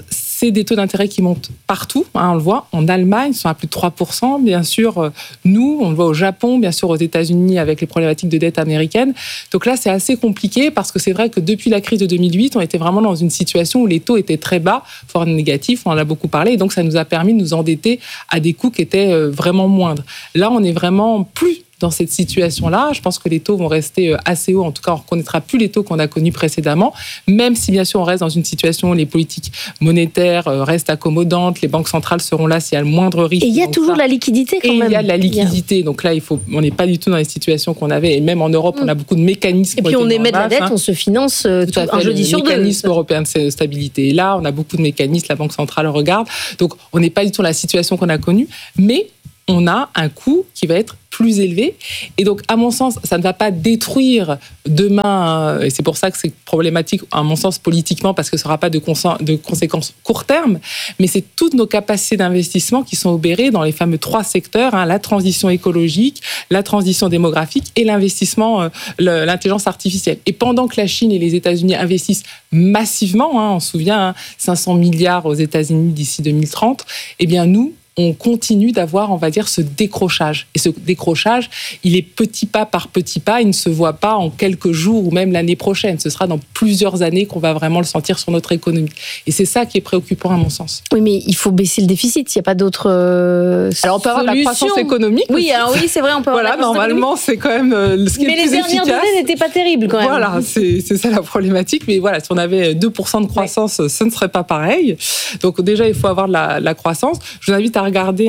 c'est des taux d'intérêt qui montent partout. On le voit en Allemagne, ils sont à plus de 3%. Bien sûr, nous, on le voit au Japon, bien sûr aux États-Unis avec les problématiques de dette américaine. Donc là, c'est assez compliqué parce que c'est vrai que depuis la crise de 2008, on était vraiment dans une situation où les taux étaient très bas, voire négatifs, on en a beaucoup parlé, et donc ça nous a permis de nous endetter à des coûts qui étaient vraiment moindres. Là, on est vraiment plus dans cette situation-là. Je pense que les taux vont rester assez hauts. En tout cas, on ne reconnaîtra plus les taux qu'on a connus précédemment, même si, bien sûr, on reste dans une situation où les politiques monétaires restent accommodantes, les banques centrales seront là s'il y a le moindre risque. Et il y a toujours de la liquidité quand même. Et il y a de la liquidité. Donc là, on n'est pas du tout dans les situations qu'on avait. Et même en Europe, on a beaucoup de mécanismes. Et puis on émet de la dette, on se finance un jeudi sur deux. Le mécanisme européen de stabilité est là. On a beaucoup de mécanismes. La Banque centrale regarde. Donc on n'est pas du tout dans la situation qu'on a connue. Mais on a un coût qui va être plus élevé. Et donc, à mon sens, ça ne va pas détruire demain, et c'est pour ça que c'est problématique, à mon sens, politiquement, parce que ce ne sera pas de conséquences court terme, mais c'est toutes nos capacités d'investissement qui sont obérées dans les fameux 3 secteurs, la transition écologique, la transition démographique et l'investissement, l'intelligence artificielle. Et pendant que la Chine et les États-Unis investissent massivement, on se souvient, 500 milliards aux États-Unis d'ici 2030, eh bien nous, on continue d'avoir, on va dire, ce décrochage. Et ce décrochage, il est petit pas par petit pas, il ne se voit pas en quelques jours ou même l'année prochaine. Ce sera dans plusieurs années qu'on va vraiment le sentir sur notre économie. Et c'est ça qui est préoccupant à mon sens. Oui, mais il faut baisser le déficit, il n'y a pas d'autre Alors on peut avoir de la croissance économique. Oui, alors oui, c'est vrai, on peut avoir voilà, normalement, c'est quand même ce qui est le plus efficace. Mais les dernières données n'étaient pas terribles quand même. Voilà, c'est ça la problématique. Mais voilà, si on avait 2% de croissance, ce ne serait pas pareil. Donc déjà, il faut avoir de la croissance. Je vous invite à regarder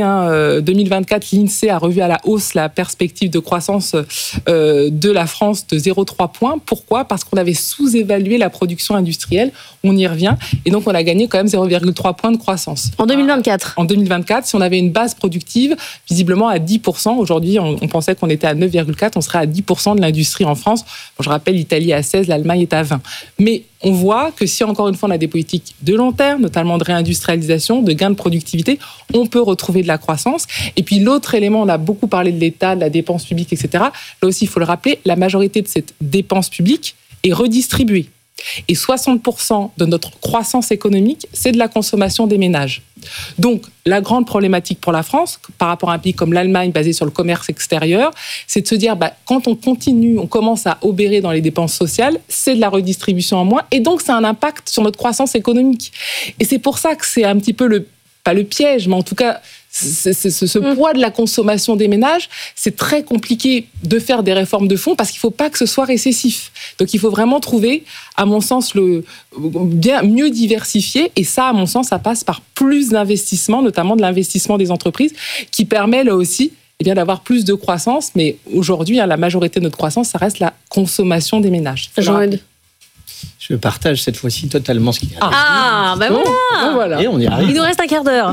2024, l'INSEE a revu à la hausse la perspective de croissance de la France de 0,3 points. Pourquoi ? Parce qu'on avait sous-évalué la production industrielle. On y revient. Et donc, on a gagné quand même 0,3 points de croissance. En 2024 ? En 2024, si on avait une base productive, visiblement à 10%. Aujourd'hui, on pensait qu'on était à 9,4%. On serait à 10% de l'industrie en France. Bon, je rappelle, l'Italie est à 16%, l'Allemagne est à 20%. Mais on voit que si, encore une fois, on a des politiques de long terme, notamment de réindustrialisation, de gain de productivité, on peut retrouver de la croissance. Et puis, l'autre élément, on a beaucoup parlé de l'État, de la dépense publique, etc. Là aussi, il faut le rappeler, la majorité de cette dépense publique est redistribuée. Et 60% de notre croissance économique, c'est de la consommation des ménages. Donc, la grande problématique pour la France, par rapport à un pays comme l'Allemagne, basé sur le commerce extérieur, c'est de se dire, quand on continue, on commence à obérer dans les dépenses sociales, c'est de la redistribution en moins, et donc ça a un impact sur notre croissance économique. Et c'est pour ça que c'est un petit peu pas le piège, mais en tout cas, ce poids de la consommation des ménages, c'est très compliqué de faire des réformes de fond parce qu'il ne faut pas que ce soit récessif. Donc il faut vraiment trouver, à mon sens, mieux diversifier. Et ça, à mon sens, ça passe par plus d'investissement, notamment de l'investissement des entreprises, qui permet là aussi d'avoir plus de croissance. Mais aujourd'hui, la majorité de notre croissance, ça reste la consommation des ménages. Jean-Eudes. Je partage cette fois-ci totalement ce qu'il y a. Voilà. Et on y arrive. Il nous reste un quart d'heure.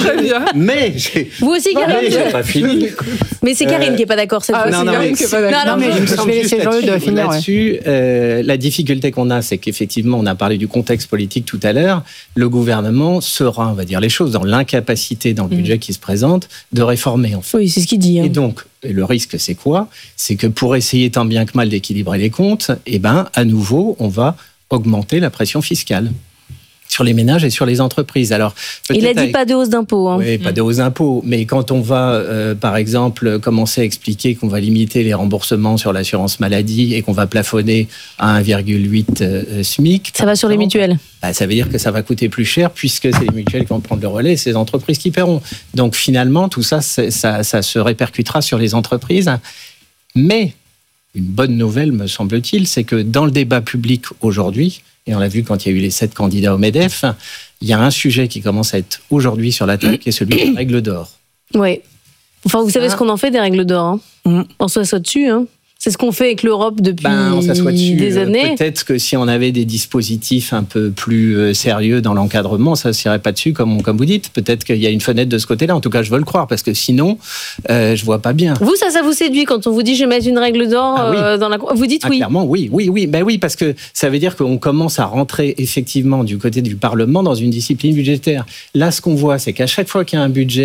Mais vous aussi, Karine. J'ai pas fini. Mais c'est Karine qui n'est pas d'accord cette fois-ci. C'est Karine qui n'est pas d'accord. Non, mais je vais laisser Jean-Eudes finir. Là-dessus, la difficulté qu'on a, c'est qu'effectivement, on a parlé du contexte politique tout à l'heure. Le gouvernement sera, on va dire les choses, dans l'incapacité, dans le budget qui se présente, de réformer, en fait. Oui, c'est ce qu'il dit. Et donc, le risque, c'est quoi ? C'est que pour essayer tant bien que mal d'équilibrer les comptes, à nouveau, on va augmenter la pression fiscale sur les ménages et sur les entreprises. Alors, il a dit pas de hausse d'impôts. Oui, pas de hausse d'impôts. Mais quand on va, par exemple, commencer à expliquer qu'on va limiter les remboursements sur l'assurance maladie et qu'on va plafonner à 1,8 SMIC... Ça va sur les mutuelles. Ça veut dire que ça va coûter plus cher puisque c'est les mutuelles qui vont prendre le relais et c'est les entreprises qui paieront. Donc finalement, tout ça, ça se répercutera sur les entreprises. Mais une bonne nouvelle, me semble-t-il, c'est que dans le débat public aujourd'hui, et on l'a vu quand il y a eu les 7 candidats au MEDEF, il y a un sujet qui commence à être aujourd'hui sur la table, qui est celui des règles d'or. Oui. Enfin, vous savez ce qu'on en fait des règles d'or. On s'assoit dessus. C'est ce qu'on fait avec l'Europe depuis des années. Peut-être que si on avait des dispositifs un peu plus sérieux dans l'encadrement, ça ne s'irait pas dessus, comme vous dites. Peut-être qu'il y a une fenêtre de ce côté-là. En tout cas, je veux le croire, parce que sinon, je ne vois pas bien. Vous, ça vous séduit quand on vous dit « je vais mettre une règle d'or dans la... » Vous dites oui. Clairement, oui. Oui, parce que ça veut dire qu'on commence à rentrer effectivement du côté du Parlement dans une discipline budgétaire. Là, ce qu'on voit, c'est qu'à chaque fois qu'il y a un budget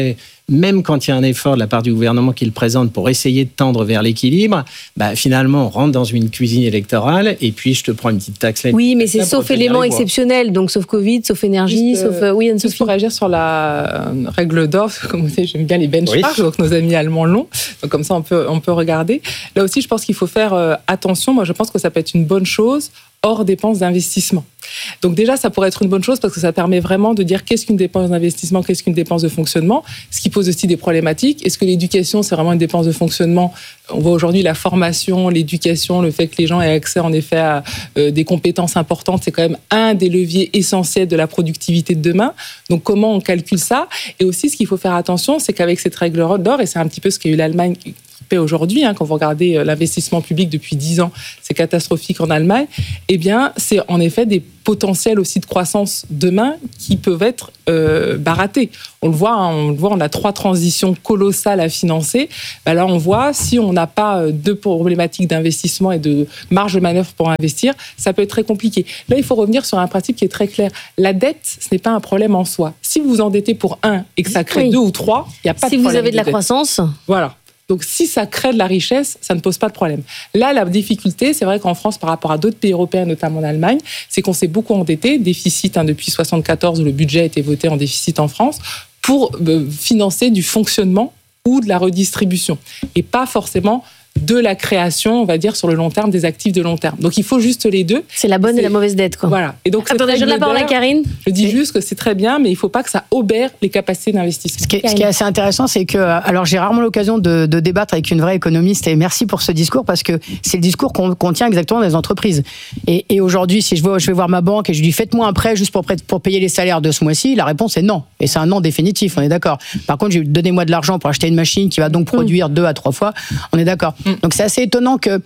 même quand il y a un effort de la part du gouvernement qui le présente pour essayer de tendre vers l'équilibre, finalement, on rentre dans une cuisine électorale et puis je te prends une petite taxe là. Oui, mais c'est sauf élément exceptionnel, donc sauf Covid, sauf énergie, sauf... Oui, Anne-Sophie. Juste pour réagir sur la règle d'or, comme vous savez, j'aime bien les benchmarks, donc nos amis allemands l'ont, donc comme ça on peut regarder. Là aussi, je pense qu'il faut faire attention. Moi, je pense que ça peut être une bonne chose hors dépenses d'investissement. Donc déjà, ça pourrait être une bonne chose parce que ça permet vraiment de dire qu'est-ce qu'une dépense d'investissement, qu'est-ce qu'une dépense de fonctionnement, ce qui pose aussi des problématiques. Est-ce que l'éducation, c'est vraiment une dépense de fonctionnement ? On voit aujourd'hui la formation, l'éducation, le fait que les gens aient accès en effet à des compétences importantes, c'est quand même un des leviers essentiels de la productivité de demain. Donc comment on calcule ça ? Et aussi, ce qu'il faut faire attention, c'est qu'avec cette règle d'or, et c'est un petit peu ce qu'a eu l'Allemagne aujourd'hui, quand vous regardez l'investissement public depuis 10 ans, c'est catastrophique en Allemagne, eh bien, c'est en effet des potentiels aussi de croissance demain qui peuvent être baratés. On le voit, on a 3 transitions colossales à financer. Là, on voit, si on n'a pas de problématiques d'investissement et de marge de manœuvre pour investir, ça peut être très compliqué. Là, il faut revenir sur un principe qui est très clair. La dette, ce n'est pas un problème en soi. Si vous vous endettez pour 1 et que ça crée 2 ou 3, il n'y a pas de problème. Si vous avez de la croissance. Voilà. Donc, si ça crée de la richesse, ça ne pose pas de problème. Là, la difficulté, c'est vrai qu'en France, par rapport à d'autres pays européens, notamment en Allemagne, c'est qu'on s'est beaucoup endetté, déficit depuis 1974, où le budget a été voté en déficit en France, pour financer du fonctionnement ou de la redistribution, et pas forcément de la création, on va dire, sur le long terme, des actifs de long terme. Donc, il faut juste les deux. C'est la bonne et la mauvaise dette, quoi. Voilà. Et donc, attendez, je donne la parole à Karine. Je dis juste que c'est très bien, mais il ne faut pas que ça obère les capacités d'investissement. Ce qui est assez intéressant, c'est que, alors j'ai rarement l'occasion de débattre avec une vraie économiste, et merci pour ce discours, parce que c'est le discours qu'on tient exactement dans les entreprises. Et aujourd'hui, si je vais voir ma banque et je lui dis faites-moi un prêt juste pour payer les salaires de ce mois-ci, la réponse est non. Et c'est un non définitif, on est d'accord. Par contre, donnez-moi de l'argent pour acheter une machine qui va donc produire 2 à 3 fois, on est d'accord. Donc c'est assez étonnant que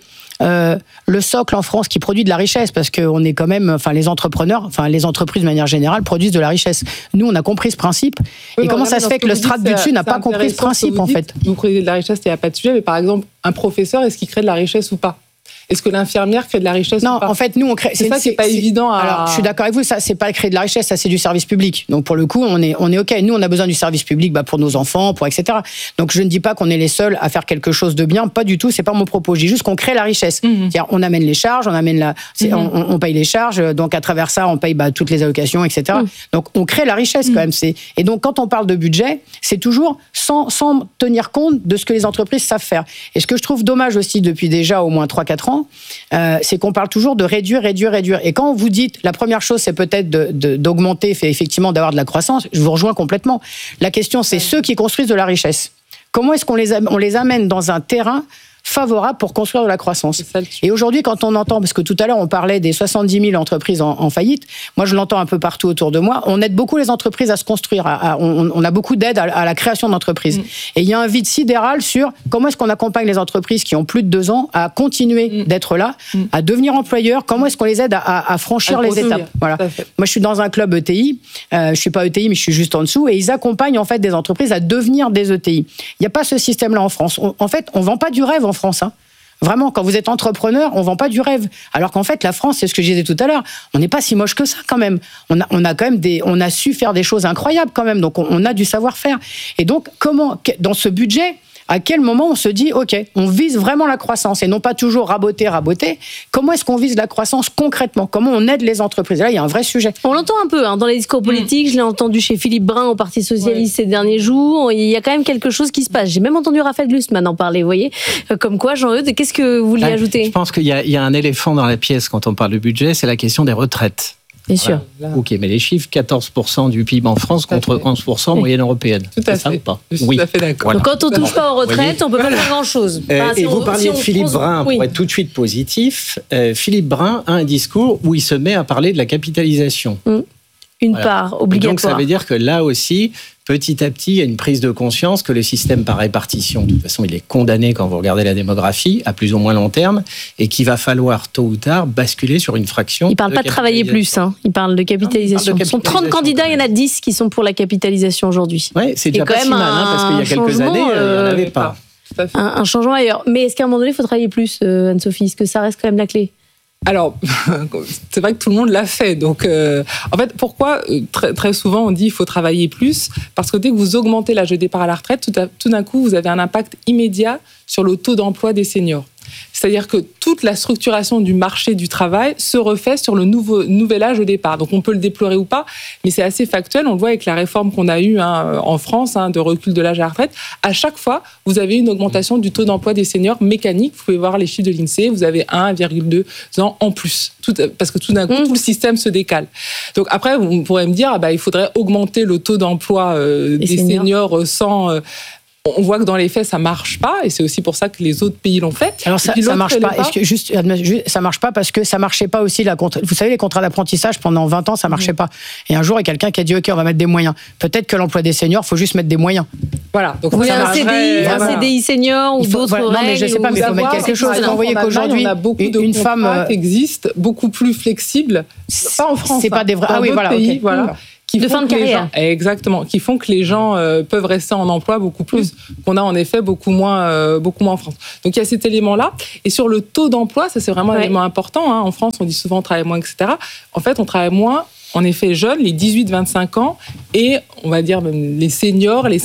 le socle en France qui produit de la richesse, parce qu'on est quand même, les entrepreneurs, les entreprises de manière générale produisent de la richesse. Nous, on a compris ce principe. Et comment ça se fait que le strate du dessus n'a pas compris ce principe, en fait ? Vous créez de la richesse, il n'y a pas de sujet, mais par exemple, un professeur, est-ce qu'il crée de la richesse ou pas ? Est-ce que l'infirmière crée de la richesse ou pas ? En fait, nous, on crée. C'est ça qui n'est pas évident à. Alors, je suis d'accord avec vous, ça, c'est pas créer de la richesse, ça, c'est du service public. Donc, pour le coup, on est OK. Nous, on a besoin du service public pour nos enfants, pour etc. Donc, je ne dis pas qu'on est les seuls à faire quelque chose de bien, pas du tout, c'est pas mon propos. Je dis juste qu'on crée la richesse. C'est-à-dire, on amène les charges, on paye les charges, donc à travers ça, on paye toutes les allocations, etc. Donc, on crée la richesse quand même. Et donc, quand on parle de budget, c'est toujours sans tenir compte de ce que les entreprises savent faire. Et ce que je trouve dommage aussi depuis déjà au moins 3-4 ans, c'est qu'on parle toujours de réduire. Et quand vous dites, la première chose, c'est peut-être d'augmenter, effectivement, d'avoir de la croissance, je vous rejoins complètement. La question, c'est ceux qui construisent de la richesse. Comment est-ce qu'on les amène dans un terrain favorable pour construire de la croissance. Et aujourd'hui, quand on entend, parce que tout à l'heure, on parlait des 70 000 entreprises en faillite, moi, je l'entends un peu partout autour de moi, on aide beaucoup les entreprises à se construire. On a beaucoup d'aide à la création d'entreprises. Et il y a un vide sidéral sur comment est-ce qu'on accompagne les entreprises qui ont plus de 2 ans à continuer d'être là, à devenir employeurs, comment est-ce qu'on les aide à franchir les étapes. Voilà. Moi, je suis dans un club ETI, je suis pas ETI, mais je suis juste en dessous, et ils accompagnent en fait des entreprises à devenir des ETI. Il n'y a pas ce système-là en France. En fait, on vend pas du rêve en France. Vraiment, quand vous êtes entrepreneur, on vend pas du rêve. Alors qu'en fait, la France, c'est ce que je disais tout à l'heure, on n'est pas si moche que ça quand même. On a quand même on a su faire des choses incroyables quand même. Donc on a du savoir-faire. Et donc comment, dans ce budget, à quel moment on se dit, OK, on vise vraiment la croissance et non pas toujours raboter. Comment est-ce qu'on vise la croissance concrètement ? Comment on aide les entreprises ? Là, il y a un vrai sujet. On l'entend un peu dans les discours politiques. Je l'ai entendu chez Philippe Brun au Parti Socialiste ces derniers jours. Il y a quand même quelque chose qui se passe. J'ai même entendu Raphaël Glucksmann en parler, vous voyez. Comme quoi, Jean-Eudes, qu'est-ce que vous vouliez ajouter ? Je pense qu'il y a un éléphant dans la pièce quand on parle de budget, c'est la question des retraites. Bien sûr. OK, mais les chiffres, 14% du PIB en France contre 11% moyenne européenne. Tout à fait. Ça ou pas ? Je suis tout à fait d'accord. Voilà. Donc quand on ne touche pas aux retraites, on ne peut pas faire grand-chose. Et vous parliez de Philippe Brun, pour être tout de suite positif. Philippe Brun a un discours où il se met à parler de la capitalisation. Une part obligatoire. Donc ça veut dire que là aussi, petit à petit, il y a une prise de conscience que le système par répartition, de toute façon, il est condamné quand vous regardez la démographie, à plus ou moins long terme, et qu'il va falloir tôt ou tard basculer sur une fraction. Il ne parle pas de travailler plus, il parle de capitalisation. Ce sont 30 candidats, il y en a 10 qui sont pour la capitalisation aujourd'hui. Oui, c'est déjà pas si mal, parce qu'il y a quelques années, il n'y en avait pas. Un changement ailleurs. Mais est-ce qu'à un moment donné, il faut travailler plus, Anne-Sophie ? Est-ce que ça reste quand même la clé ? Alors, c'est vrai que tout le monde l'a fait. Donc, en fait, pourquoi très, très souvent on dit qu'il faut travailler plus ? Parce que dès que vous augmentez l'âge de départ à la retraite, tout d'un coup, vous avez un impact immédiat sur le taux d'emploi des seniors. C'est-à-dire que toute la structuration du marché du travail se refait sur le nouvel âge de départ. Donc, on peut le déplorer ou pas, mais c'est assez factuel. On le voit avec la réforme qu'on a eue en France de recul de l'âge à la retraite. À chaque fois, vous avez une augmentation du taux d'emploi des seniors mécanique. Vous pouvez voir les chiffres de l'INSEE. Vous avez 1,2 ans en plus. Parce que tout d'un coup, tout le système se décale. Donc après, on pourrait me dire, il faudrait augmenter le taux d'emploi des seniors sans... On voit que dans les faits, ça marche pas, et c'est aussi pour ça que les autres pays l'ont fait. Alors ça marche pas. Ça marche pas parce que ça marchait pas aussi vous savez, les contrats d'apprentissage pendant 20 ans, ça marchait pas. Et un jour, il y a quelqu'un qui a dit OK, on va mettre des moyens. Peut-être que l'emploi des seniors, faut juste mettre des moyens. Voilà. Donc vous voulez un CDI senior ou d'autres règles. Non, mais je sais pas, mais il faut mettre quelque chose. Vous voyez qu'aujourd'hui, on a beaucoup de une contrats femme qui existent, beaucoup plus flexibles. Pas en France. C'est pas des vrais. Ah oui, voilà. Pays, voilà. De fin de carrière. Exactement, qui font que les gens peuvent rester en emploi beaucoup plus, qu'on a en effet beaucoup moins en France. Donc il y a cet élément-là. Et sur le taux d'emploi, ça c'est vraiment un élément important. En France, on dit souvent on travaille moins, etc. En fait, on travaille moins, en effet, jeunes, les 18-25 ans, et on va dire même les seniors, les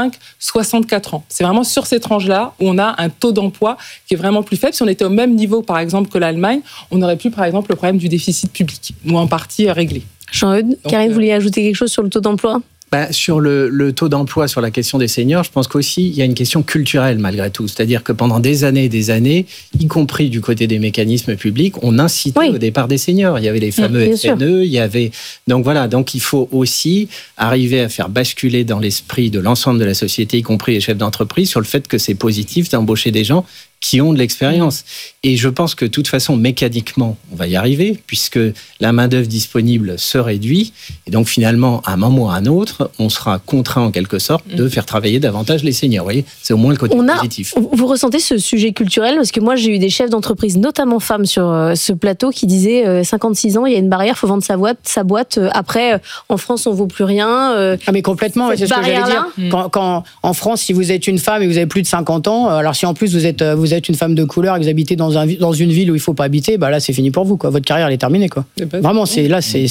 55-64 ans. C'est vraiment sur ces tranches-là où on a un taux d'emploi qui est vraiment plus faible. Si on était au même niveau, par exemple, que l'Allemagne, on aurait pu, par exemple, le problème du déficit public, ou en partie réglé. Jean-Eudes, Karine, vous vouliez ajouter quelque chose sur le taux d'emploi ? Sur le taux d'emploi, sur la question des seniors, je pense qu'aussi, il y a une question culturelle malgré tout. C'est-à-dire que pendant des années, y compris du côté des mécanismes publics, on incitait au départ des seniors. Il y avait les fameux FNE, il y avait... Donc voilà, donc il faut aussi arriver à faire basculer dans l'esprit de l'ensemble de la société, y compris les chefs d'entreprise, sur le fait que c'est positif d'embaucher des gens qui ont de l'expérience. Et je pense que de toute façon, mécaniquement, on va y arriver, puisque la main-d'œuvre disponible se réduit. Et donc, finalement, à un moment ou à un autre, on sera contraint, en quelque sorte, de faire travailler davantage les seniors. Vous voyez, c'est au moins le côté positif. Vous ressentez ce sujet culturel ? Parce que moi, j'ai eu des chefs d'entreprise, notamment femmes, sur ce plateau, qui disaient 56 ans, il y a une barrière, il faut vendre sa boîte. Après, en France, on ne vaut plus rien. Mais complètement, c'est ce que j'allais dire. Quand en France, si vous êtes une femme et vous avez plus de 50 ans, alors si en plus vous êtes une femme de couleur et que vous habitez dans une ville où il ne faut pas habiter, là, c'est fini pour vous, quoi. Votre carrière, elle est terminée, quoi. Vraiment, c'est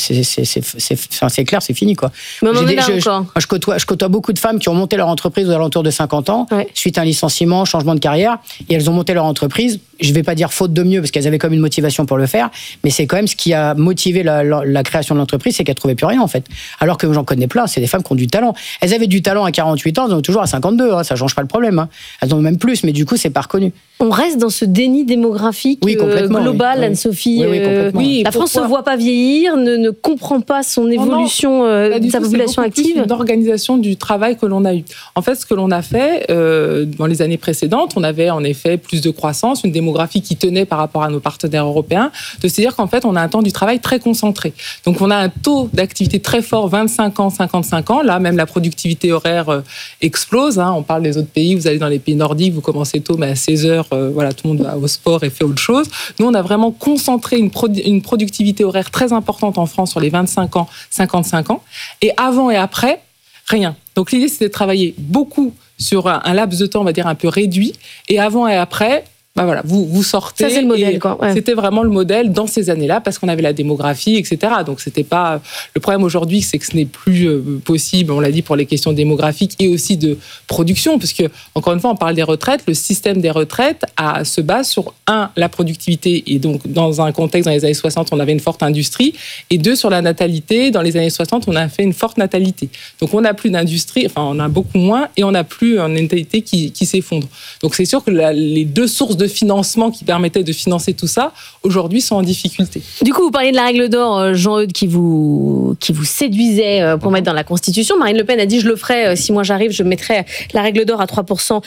clair, c'est fini, quoi. Mais on en est là encore. Je côtoie beaucoup de femmes qui ont monté leur entreprise aux alentours de 50 ans, suite à un licenciement, changement de carrière, et elles ont monté leur entreprise. Je ne vais pas dire faute de mieux, parce qu'elles avaient comme une motivation pour le faire, mais c'est quand même ce qui a motivé la création de l'entreprise, c'est qu'elles ne trouvaient plus rien, en fait. Alors que j'en connais plein, c'est des femmes qui ont du talent. Elles avaient du talent à 48 ans, elles en ont toujours à 52, ça ne change pas le problème. Elles en ont même plus, mais du coup, c'est pas reconnu. On reste dans ce déni démographique global, Anne-Sophie. Oui, la France ne se voit pas vieillir, ne comprend pas son évolution de sa population active. C'est une organisation du travail que l'on a eu. En fait, ce que l'on a fait dans les années précédentes, on avait en effet plus de croissance, une démographie qui tenait par rapport à nos partenaires européens, de se dire qu'en fait, on a un temps du travail très concentré. Donc, on a un taux d'activité très fort, 25 ans, 55 ans. Là, même la productivité horaire explose. On parle des autres pays. Vous allez dans les pays nordiques, vous commencez tôt, mais à 16 heures, tout le monde va au sport et fait autre chose. Nous, on a vraiment concentré une productivité horaire très importante en France sur les 25 ans, 55 ans. Et avant et après, rien. Donc, l'idée, c'était de travailler beaucoup sur un laps de temps, on va dire, un peu réduit. Et avant et après... vous sortez. Ça, c'est le modèle, quoi. Ouais. C'était vraiment le modèle dans ces années-là, parce qu'on avait la démographie, etc. Donc, c'était pas. Le problème aujourd'hui, c'est que ce n'est plus possible, on l'a dit, pour les questions démographiques et aussi de production, parce que, encore une fois, on parle des retraites. Le système des retraites se base sur, la productivité. Et donc, dans un contexte, dans les années 60, on avait une forte industrie. Et 2, sur la natalité. Dans les années 60, on a fait une forte natalité. Donc, on n'a plus d'industrie, on a beaucoup moins, et on n'a plus une natalité qui s'effondre. Donc, c'est sûr que les deux sources de financement qui permettaient de financer tout ça, aujourd'hui, sont en difficulté. Du coup, vous parliez de la règle d'or, Jean-Eudes, qui vous séduisait pour mettre dans la Constitution. Marine Le Pen a dit, je le ferai, si moi j'arrive, je mettrai la règle d'or à 3%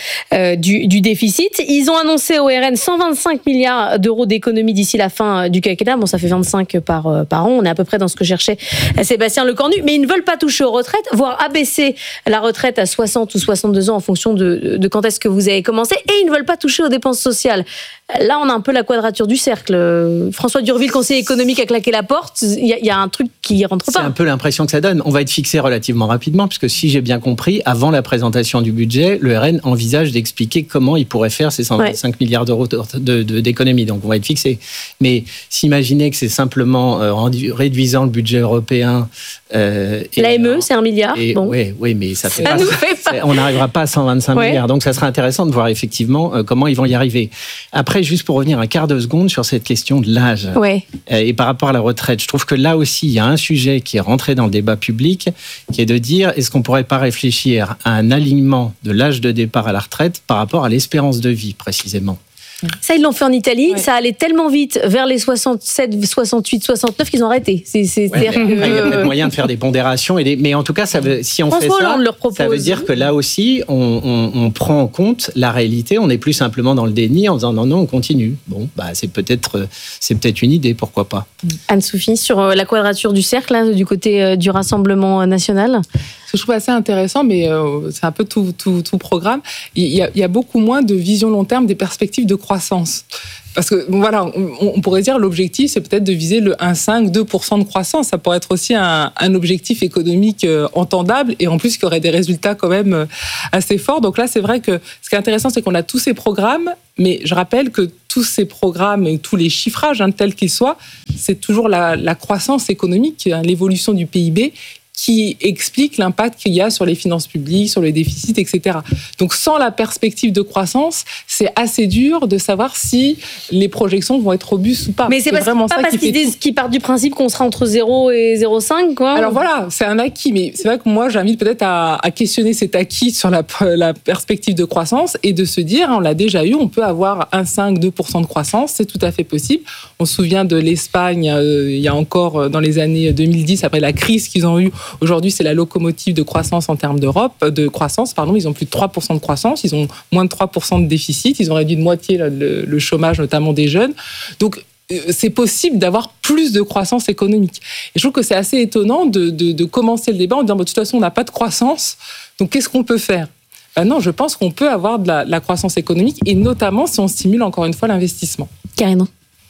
du déficit. Ils ont annoncé au RN 125 milliards d'euros d'économies d'ici la fin du quinquennat. Bon, ça fait 25 par an. On est à peu près dans ce que cherchait Sébastien Lecornu. Mais ils ne veulent pas toucher aux retraites, voire abaisser la retraite à 60 ou 62 ans en fonction de quand est-ce que vous avez commencé. Et ils ne veulent pas toucher aux dépenses sociales. social. Là, on a un peu la quadrature du cercle. François Durville, conseiller économique, a claqué la porte. Il y a un truc qui rentre pas. C'est un peu l'impression que ça donne. On va être fixé relativement rapidement, puisque si j'ai bien compris, avant la présentation du budget, le RN envisage d'expliquer comment il pourrait faire ces 125 milliards d'euros d'économies. Donc, on va être fixé. Mais s'imaginer que c'est simplement réduisant le budget européen. L'AME, c'est 1 milliard. Bon. Oui, mais ça fait pas. On n'arrivera pas à 125 milliards. Donc, ça sera intéressant de voir effectivement comment ils vont y arriver. Après, juste pour revenir un quart de seconde sur cette question de l'âge et par rapport à la retraite, je trouve que là aussi, il y a un sujet qui est rentré dans le débat public, qui est de dire, est-ce qu'on ne pourrait pas réfléchir à un alignement de l'âge de départ à la retraite par rapport à l'espérance de vie, précisément. Ça, ils l'ont fait en Italie. Ça allait tellement vite vers les 67, 68, 69 qu'ils ont arrêté. Il y a peut-être moyen de faire des pondérations. Mais en tout cas, si on fait ça, ça veut dire que là aussi, on prend en compte la réalité. On n'est plus simplement dans le déni en disant non, on continue. Bon, c'est peut-être une idée, pourquoi pas. Anne-Sophie, sur la quadrature du cercle, là, du côté du Rassemblement national. Ce que je trouve assez intéressant, mais c'est un peu tout programme. Il y a beaucoup moins de vision long terme des perspectives de croissance. Parce que, voilà, on pourrait dire l'objectif, c'est peut-être de viser le 1,5, 2% de croissance. Ça pourrait être aussi un objectif économique entendable et en plus qui aurait des résultats quand même assez forts. Donc là, c'est vrai que ce qui est intéressant, c'est qu'on a tous ces programmes, mais je rappelle que tous ces programmes et tous les chiffrages, tels qu'ils soient, c'est toujours la croissance économique, l'évolution du PIB qui explique l'impact qu'il y a sur les finances publiques, sur le déficit, etc. Donc, sans la perspective de croissance, c'est assez dur de savoir si les projections vont être robustes ou pas. Mais c'est pas parce qu'ils partent du principe qu'on sera entre 0 et 0,5, quoi. Alors voilà, c'est un acquis, mais c'est vrai que moi, j'invite peut-être à questionner cet acquis sur la perspective de croissance et de se dire, on l'a déjà eu, on peut avoir 1,5, 2% de croissance, c'est tout à fait possible. On se souvient de l'Espagne, il y a encore dans les années 2010, après la crise qu'ils ont eue. Aujourd'hui, c'est la locomotive de croissance en termes de croissance. Ils ont plus de 3% de croissance, ils ont moins de 3% de déficit, ils ont réduit de moitié le chômage, notamment des jeunes. Donc, c'est possible d'avoir plus de croissance économique. Et je trouve que c'est assez étonnant de commencer le débat en disant, de toute façon, on n'a pas de croissance, donc qu'est-ce qu'on peut faire ? Non, je pense qu'on peut avoir de la croissance économique, et notamment si on stimule encore une fois l'investissement. Carrément.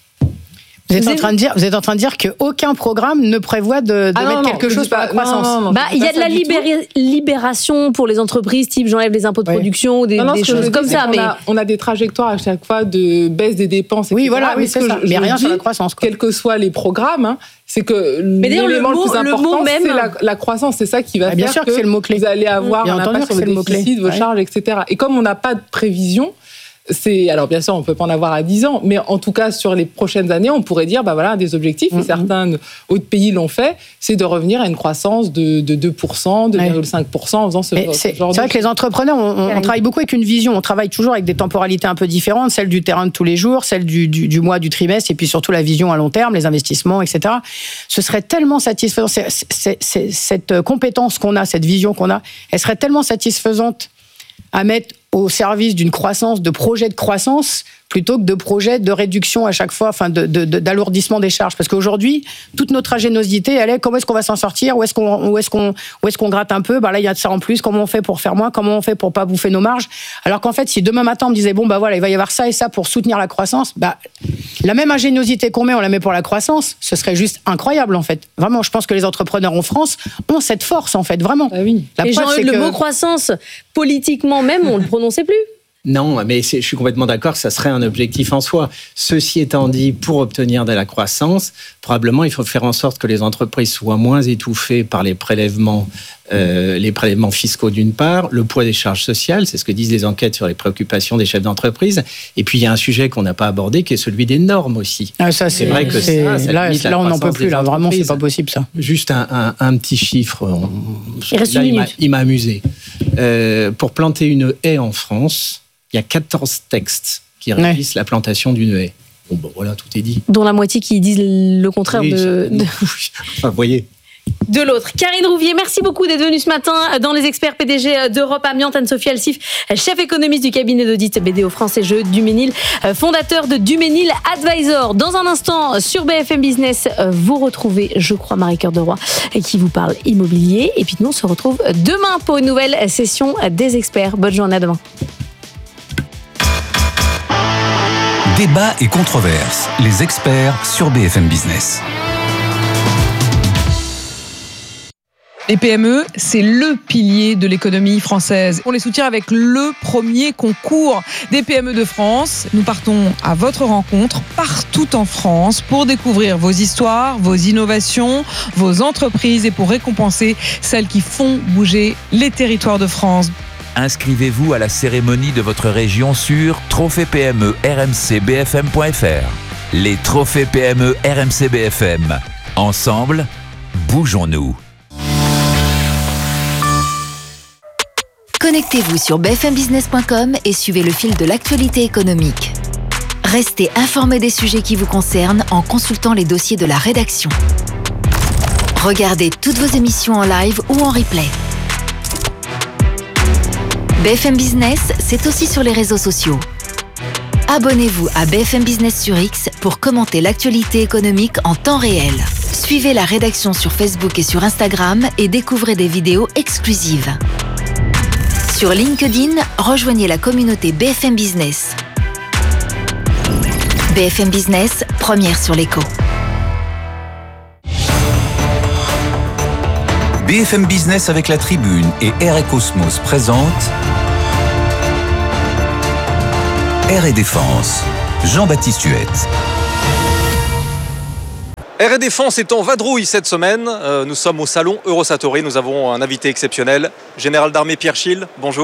Vous êtes en train de dire qu'aucun programme ne prévoit de mettre quelque chose pour la croissance. Il y a de la libération pour les entreprises, type j'enlève les impôts de production ou des choses comme ça. Mais on a des trajectoires à chaque fois de baisse des dépenses, etc. Oui, voilà, c'est ça. Mais rien sur la croissance. Quels que soient les programmes, c'est que l'élément le plus important, c'est la croissance. C'est ça qui va faire que c'est le mot-clé. Vous allez avoir un impact sur le déficit, vos charges, etc. Et comme on n'a pas de prévision, alors bien sûr, on ne peut pas en avoir à 10 ans, mais en tout cas, sur les prochaines années, on pourrait dire, des objectifs, et certains autres pays l'ont fait, c'est de revenir à une croissance de 2%, 2,5% en faisant ce genre de... C'est vrai que les entrepreneurs, on travaille beaucoup avec une vision, on travaille toujours avec des temporalités un peu différentes, celle du terrain de tous les jours, celle du mois, du trimestre, et puis surtout la vision à long terme, les investissements, etc. Ce serait tellement satisfaisant, cette compétence qu'on a, cette vision qu'on a, elle serait tellement satisfaisante à mettre au service d'une croissance, de projets de croissance, plutôt que de projets de réduction à chaque fois, d'alourdissement des charges. Parce qu'aujourd'hui, toute notre ingéniosité, elle est comment est-ce qu'on va s'en sortir, où est-ce qu'on gratte un peu, là il y a de ça en plus, comment on fait pour faire moins, comment on fait pour pas bouffer nos marges. Alors qu'en fait, si demain matin on me disait il va y avoir ça et ça pour soutenir la croissance, la même ingéniosité qu'on met, on la met pour la croissance, ce serait juste incroyable en fait. Vraiment, je pense que les entrepreneurs en France ont cette force en fait, vraiment. Ah oui. Le mot croissance, politiquement même, on le prononçait plus. Non, mais je suis complètement d'accord que ça serait un objectif en soi. Ceci étant dit, pour obtenir de la croissance, probablement il faut faire en sorte que les entreprises soient moins étouffées par les prélèvements fiscaux d'une part, le poids des charges sociales, c'est ce que disent les enquêtes sur les préoccupations des chefs d'entreprise. Et puis il y a un sujet qu'on n'a pas abordé, qui est celui des normes aussi. Ah, ça, c'est vrai que là on n'en peut plus. Là, vraiment, c'est pas possible ça. Juste un petit chiffre. Il m'a amusé. Pour planter une haie en France, il y a 14 textes qui régissent la plantation d'une haie. Voilà, tout est dit. Dont la moitié qui disent le contraire vous voyez. De l'autre. Karine Rouvier, merci beaucoup d'être venue ce matin dans les experts PDG d'Europe Amiante. Anne-Sophie Alsif, chef économiste du cabinet d'audit BDO France et Jeux Duménil, fondateur de Duménil Advisor. Dans un instant, sur BFM Business, vous retrouvez, je crois, Marie-Cœur de Roy, qui vous parle immobilier. Et puis nous, on se retrouve demain pour une nouvelle session des experts. Bonne journée, à demain. Débat et controverses, les experts sur BFM Business. Les PME, c'est le pilier de l'économie française. On les soutient avec le premier concours des PME de France. Nous partons à votre rencontre partout en France pour découvrir vos histoires, vos innovations, vos entreprises et pour récompenser celles qui font bouger les territoires de France. Inscrivez-vous à la cérémonie de votre région sur trophée PME rmcbfm.fr. Les trophées PME RMC BFM. Ensemble, bougeons-nous. Connectez-vous sur bfmbusiness.com et suivez le fil de l'actualité économique. Restez informés des sujets qui vous concernent en consultant les dossiers de la rédaction. Regardez toutes vos émissions en live ou en replay. BFM Business, c'est aussi sur les réseaux sociaux. Abonnez-vous à BFM Business sur X pour commenter l'actualité économique en temps réel. Suivez la rédaction sur Facebook et sur Instagram et découvrez des vidéos exclusives. Sur LinkedIn, rejoignez la communauté BFM Business. BFM Business, première sur l'écho. BFM Business avec la Tribune et Air & Cosmos présente Air & Défense. Jean-Baptiste Huette. Air & Défense est en vadrouille cette semaine. Nous sommes au salon Eurosatory. Nous avons un invité exceptionnel, général d'armée Pierre Schild. Bonjour.